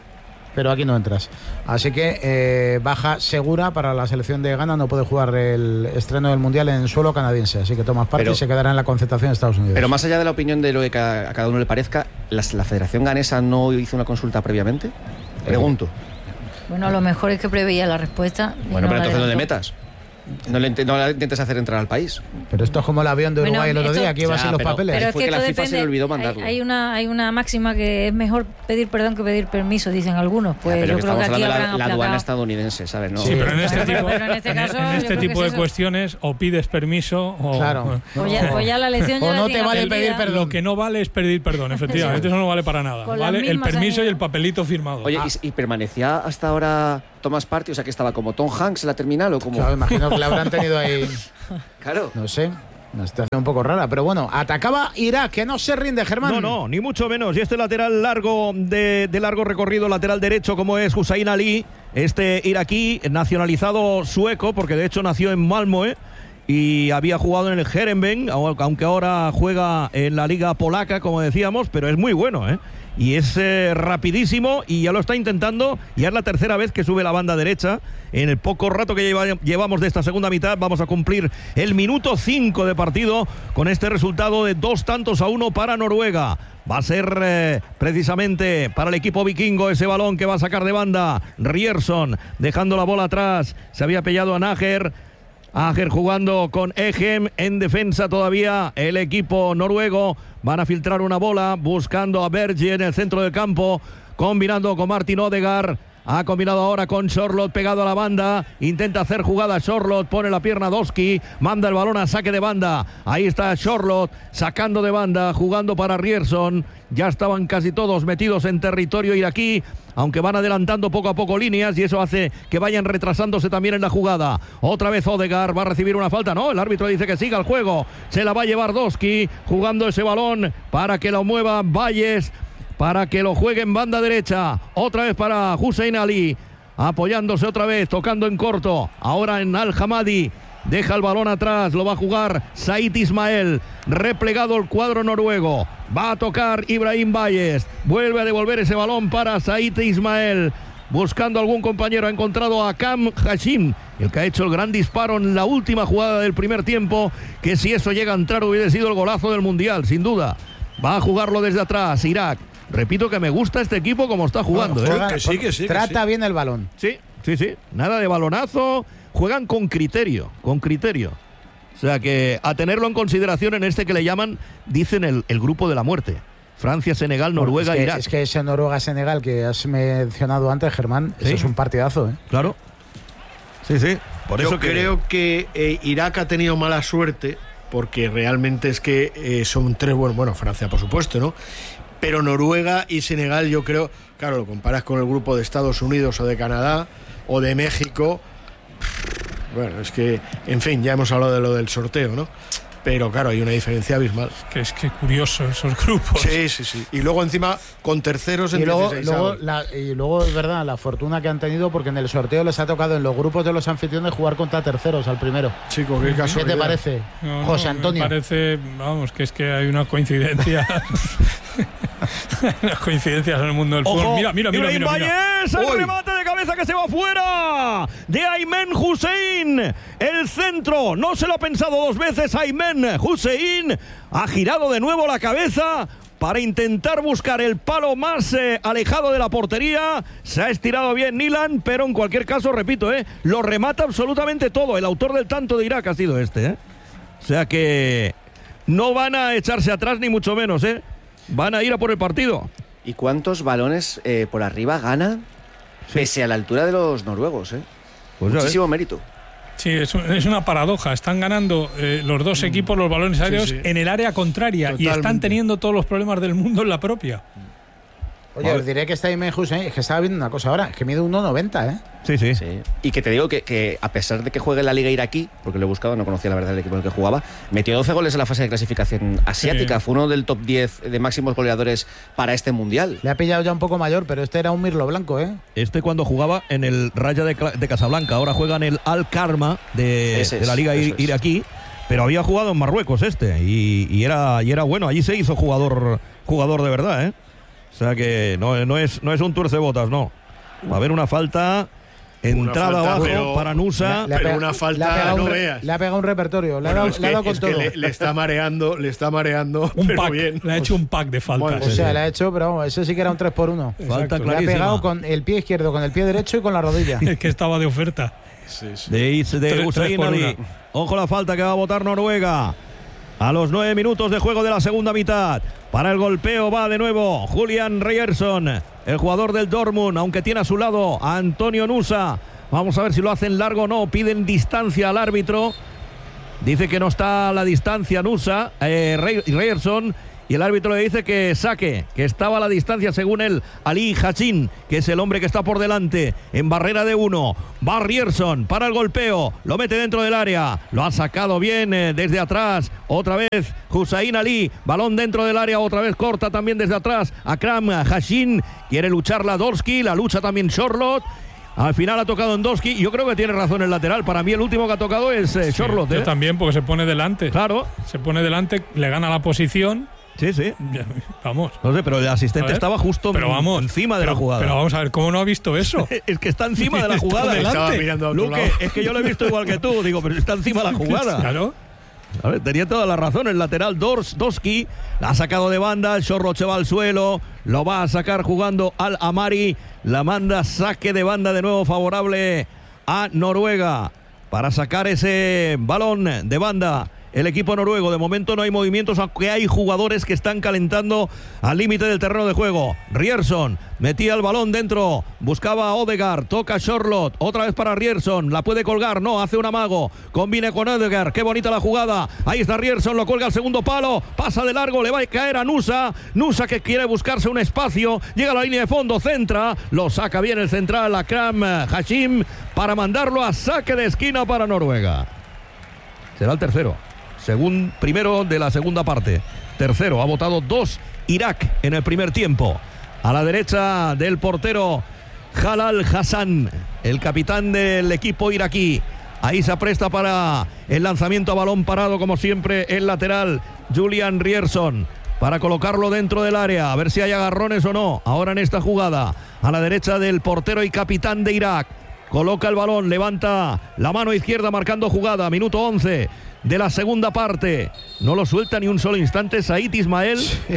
pero aquí no entras. Así que baja segura para la selección de Ghana, no puede jugar el estreno del Mundial en suelo canadiense, así que tomas parte y se quedará en la concentración de Estados Unidos. Pero más allá de la opinión de lo que a cada uno le parezca, ¿la Federación Ganesa no hizo una consulta previamente? Pregunto. Bueno, a lo mejor es que preveía la respuesta. Bueno, pero entonces no le metas. No la intentes hacer entrar al país. Pero esto es como el avión de Uruguay el otro día, aquí iba sin los papeles. Pero es fue que la FIFA se le olvidó mandarlo. Hay una máxima que es mejor pedir perdón que pedir permiso, dicen algunos. Pues yo creo que aquí la aduana estadounidense, ¿sabes? ¿No? Sí, pero en este tipo de cuestiones o pides permiso o... Claro. O ya la lección ya o no te vale pedir perdón. Lo que no vale es pedir perdón, efectivamente. Eso no vale para nada. Vale el permiso y el papelito firmado. Oye, ¿y permanecía hasta ahora Thomas Partey? O sea, que estaba como Tom Hanks en la terminal o como... Claro, imagino que le habrán tenido ahí... Claro. No sé, una situación un poco rara, pero bueno, atacaba Irak, que no se rinde, Germán. No, ni mucho menos. Y este lateral largo de largo recorrido, lateral derecho, como es Hussein Ali, este iraquí nacionalizado sueco, porque de hecho nació en Malmö y había jugado en el Heerenveen, aunque ahora juega en la liga polaca, como decíamos, pero es muy bueno, ¿eh? Y es rapidísimo y ya lo está intentando. Ya es la tercera vez que sube la banda derecha. En el poco rato que llevamos de esta segunda mitad, vamos a cumplir el minuto 5 de partido con este resultado de 2-1 para Noruega. Va a ser precisamente para el equipo vikingo ese balón que va a sacar de banda Ryerson, dejando la bola atrás. Se había pillado a Nager jugando con Egem en defensa todavía el equipo noruego. Van a filtrar una bola buscando a Berge en el centro del campo, combinando con Martin Odegaard. Ha combinado ahora con Sorloth pegado a la banda. Intenta hacer jugada Sorloth, pone la pierna Doski, manda el balón a saque de banda. Ahí está Sorloth sacando de banda, jugando para Ryerson. Ya estaban casi todos metidos en territorio iraquí, aunque van adelantando poco a poco líneas y eso hace que vayan retrasándose también en la jugada. Otra vez Odegaard va a recibir una falta. No, el árbitro dice que siga el juego. Se la va a llevar Doski, jugando ese balón para que lo mueva Valles, para que lo juegue en banda derecha. Otra vez para Hussein Ali, apoyándose otra vez, tocando en corto. Ahora en Al-Hamadi. Deja el balón atrás, lo va a jugar Said Ismael. Replegado el cuadro noruego. Va a tocar Ibrahim Valles. Vuelve a devolver ese balón para Said Ismael. Buscando algún compañero, ha encontrado a Kam Hashim, el que ha hecho el gran disparo en la última jugada del primer tiempo, que si eso llega a entrar hubiera sido el golazo del Mundial, sin duda. Va a jugarlo desde atrás, Irak. Repito que me gusta este equipo como está jugando. Que sí. Trata bien el balón. Sí. Nada de balonazo. Juegan con criterio. O sea que a tenerlo en consideración en este que le llaman, dicen el grupo de la muerte. Francia, Senegal, Noruega, Irak. Es que ese Noruega-Senegal que has mencionado antes, Germán, ese es un partidazo, ¿eh? Claro. Sí. Por eso creo que Irak ha tenido mala suerte, porque realmente es que son tres, bueno, Francia por supuesto, ¿no? Pero Noruega y Senegal, yo creo, claro, lo comparas con el grupo de Estados Unidos o de Canadá o de México. Bueno, es que, en fin, ya hemos hablado de lo del sorteo, ¿no? Pero claro, hay una diferencia abismal. Es que curioso esos grupos. Sí. Y luego encima con terceros en 16. Y luego es verdad, la fortuna que han tenido, porque en el sorteo les ha tocado en los grupos de los anfitriones jugar contra terceros al primero. Chico, qué casualidad. ¿Qué te parece, José Antonio? Me parece, vamos, que es que hay una coincidencia. Las coincidencias en el mundo del fútbol. Mira. Valles, el remate de cabeza que se va fuera de Aymen Hussein. El centro, no se lo ha pensado dos veces. Aymen Hussein ha girado de nuevo la cabeza para intentar buscar el palo más alejado de la portería. Se ha estirado bien Nilan, pero en cualquier caso, repito, lo remata absolutamente todo. El autor del tanto de Irak ha sido este. O sea que no van a echarse atrás ni mucho menos. Van a ir a por el partido. ¿Y cuántos balones por arriba gana pese a la altura de los noruegos? Pues muchísimo mérito. Sí, es una paradoja. Están ganando los dos equipos los balones aéreos en el área contraria. Totalmente. Y están teniendo todos los problemas del mundo en la propia. Oye, os diré que está Aymen Hussein, es que estaba viendo una cosa ahora, es que mide 1,90, Sí. Y que te digo que a pesar de que juegue en la Liga iraquí, porque lo he buscado, no conocía la verdad el equipo en el que jugaba, metió 12 goles en la fase de clasificación asiática. Sí. Fue uno del top 10 de máximos goleadores para este Mundial. Le ha pillado ya un poco mayor, pero este era un mirlo blanco, Este cuando jugaba en el Raja de Casablanca, ahora juega en el Al-Karma de la Liga iraquí, pero había jugado en Marruecos y era bueno. Allí se hizo jugador de verdad, O sea que no es un tuercebotas, no. Va a haber una falta. Entrada abajo para Nusa. Pero una falta no veas. Le ha pegado un repertorio. Le ha dado con todo. Le está mareando. Un pero pack. Bien. Le ha hecho un pack de faltas. Bueno, o sea, le ha hecho, pero vamos, ese sí que era un 3x1. Falta clarísima. Le ha pegado con el pie izquierdo, con el pie derecho y con la rodilla. Es que estaba de oferta. De Hussein Ali. Ojo la falta que va a botar Noruega. A los 9 minutos de juego de la segunda mitad. Para el golpeo va de nuevo Julian Ryerson, el jugador del Dortmund, aunque tiene a su lado a Antonio Nusa. Vamos a ver si lo hacen largo o no. Piden distancia al árbitro. Dice que no está a la distancia Nusa, Ryerson. Y el árbitro le dice que saque, que estaba a la distancia según él, Ali Hachin, que es el hombre que está por delante, en barrera de 1. Va Ryerson para el golpeo, lo mete dentro del área, lo ha sacado bien desde atrás, otra vez Hussein Ali, balón dentro del área, otra vez corta también desde atrás, Akram Hachin, quiere luchar la Dorsky, la lucha también Charlotte. Al final ha tocado Endowski. Yo creo que tiene razón el lateral. Para mí el último que ha tocado es Charlotte. Yo también, porque se pone delante. Claro. Se pone delante, le gana la posición. Sí. Vamos. No sé, pero el asistente estaba justo encima de la jugada. Pero vamos a ver, ¿cómo no ha visto eso? Es que está encima de la jugada. Estaba mirando a otro Luque, lado. es que yo lo he visto igual que tú. Digo, pero está encima de la jugada. Claro. A ver, tenía toda la razón el lateral Dorsky. La ha sacado de banda. El Charlotte se va al suelo. Lo va a sacar jugando al Amari. La manda saque de banda de nuevo favorable a Noruega. Para sacar ese balón de banda. El equipo noruego, de momento no hay movimientos, aunque hay jugadores que están calentando al límite del terreno de juego. Ryerson metía el balón dentro, buscaba a Odegaard, toca Charlotte, otra vez para Ryerson, la puede colgar, no, hace un amago, combina con Odegaard, qué bonita la jugada, ahí está Ryerson, lo cuelga al segundo palo, pasa de largo, le va a caer a Nusa que quiere buscarse un espacio, llega a la línea de fondo, centra, lo saca bien el central, Akram Hachin, para mandarlo a saque de esquina para Noruega. Será el tercero. Primero de la segunda parte. Tercero, ha votado 2 Irak en el primer tiempo. A la derecha del portero Jalal Hassan, el capitán del equipo iraquí. Ahí se apresta para el lanzamiento a balón parado, como siempre, el lateral Julian Ryerson, para colocarlo dentro del área, a ver si hay agarrones o no. Ahora en esta jugada, a la derecha del portero y capitán de Irak. Coloca el balón, levanta la mano izquierda marcando jugada, minuto 11 de la segunda parte. No lo suelta ni un solo instante Said Ismael.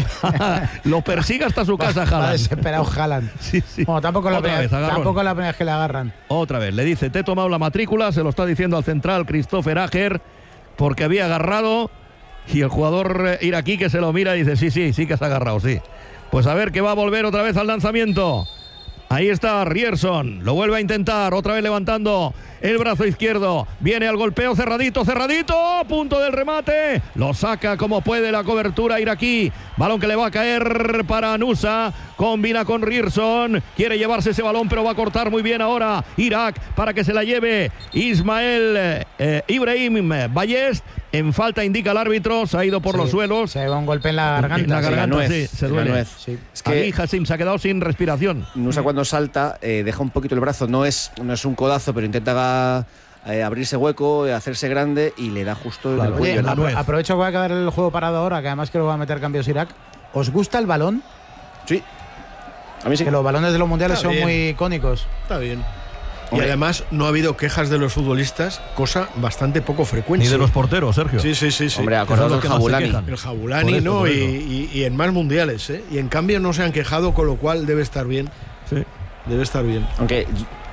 Lo persigue hasta su casa Haaland. Va desesperado Haaland. Sí. Bueno, tampoco la primera vez que le agarran. Otra vez, le dice, te he tomado la matrícula, se lo está diciendo al central Christopher Ager, porque había agarrado, y el jugador iraquí que se lo mira y dice, sí que has agarrado, sí. Pues a ver que va a volver otra vez al lanzamiento. Ahí está Ryerson, lo vuelve a intentar, otra vez levantando el brazo izquierdo, viene al golpeo, cerradito, punto del remate, lo saca como puede la cobertura iraquí, balón que le va a caer para Nusa, combina con Ryerson, quiere llevarse ese balón pero va a cortar muy bien ahora Irak para que se la lleve Ismael Ibrahim Ballest. En falta indica el árbitro, se ha ido por los suelos. Se va un golpe en la garganta. En la garganta, se duele. Sí. Es que Ali Hachin se ha quedado sin respiración. Nusa cuando salta deja un poquito el brazo, no es un codazo, pero intenta abrirse hueco, hacerse grande y le da justo el cuello. Aprovecho que va a quedar el juego parado ahora, que además creo que va a meter cambios Irak. ¿Os gusta el balón? Sí. A mí sí. Que los balones de los mundiales son muy icónicos. Está bien. Y además no ha habido quejas de los futbolistas, cosa bastante poco frecuente. Ni de los porteros, Sergio. Sí. Hombre, acordaos del Jabulani. El Jabulani, ¿no? Y en más mundiales, ¿eh? Y en cambio no se han quejado, con lo cual debe estar bien. Sí. Debe estar bien. Aunque...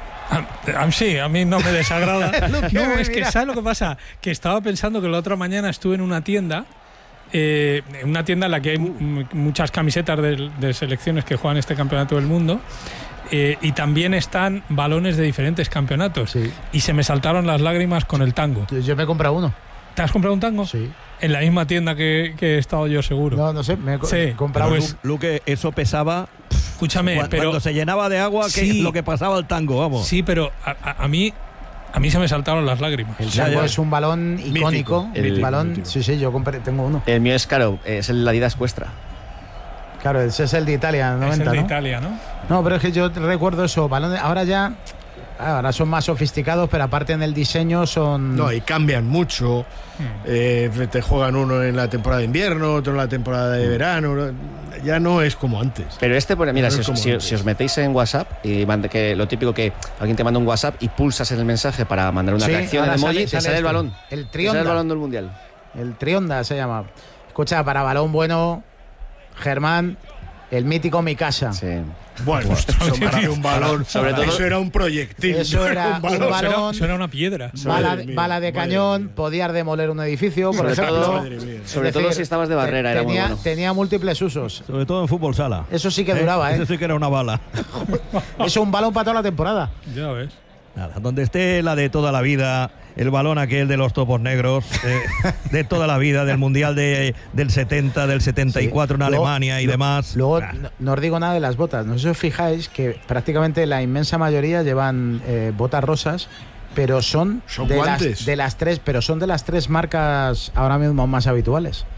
Sí, a mí no me desagrada. No, es que ¿sabes lo que pasa? Que estaba pensando que la otra mañana estuve en una tienda en la que hay muchas camisetas de selecciones que juegan este campeonato del mundo. Y también están balones de diferentes campeonatos. Sí. Y se me saltaron las lágrimas con el tango. Yo me he comprado uno. ¿Te has comprado un tango? Sí. En la misma tienda que he estado yo, seguro. No sé, me he comprado uno. Luque, eso pesaba. Escúchame, cuando se llenaba de agua, que es lo que pasaba al tango, vamos. Sí, pero a mí se me saltaron las lágrimas. El tango es un balón icónico. El balón, mítico. Sí, yo tengo uno. El mío es caro, es el Adidas Cuestra. Claro, ese es el de Italia, 90, es el de ¿no? Italia, ¿no? No, pero es que yo recuerdo eso, balones. Ahora ya Ahora son más sofisticados, pero aparte en el diseño son... No, y cambian mucho. Te juegan uno en la temporada de invierno, otro en la temporada de verano. Ya no es como antes. Pero mira, si os metéis en WhatsApp y que lo típico que alguien te manda un WhatsApp y pulsas en el mensaje para mandar una reacción de emoji, te sale el balón. El Trionda. Te sale el balón del Mundial. El Trionda se llama. Escucha, para balón bueno, Germán, el mítico Mi Casa. Sí. Bueno, un balón. Sobre todo, eso era un proyectil. Eso era un balón. Eso era una piedra. Bala de cañón, podías demoler un edificio, por ejemplo. Sobre todo si estabas de barrera, era muy bueno. Tenía múltiples usos. Sobre todo en fútbol sala. Eso sí que duraba, Eso sí que era una bala. Eso es un balón para toda la temporada. Ya ves. Nada, donde esté la de toda la vida, el balón aquel de los topos negros, de toda la vida, del Mundial del 70, del 74 en Alemania y demás. Luego, no os digo nada de las botas. No sé si os fijáis que prácticamente la inmensa mayoría llevan botas rosas, pero son de las tres marcas ahora mismo más habituales.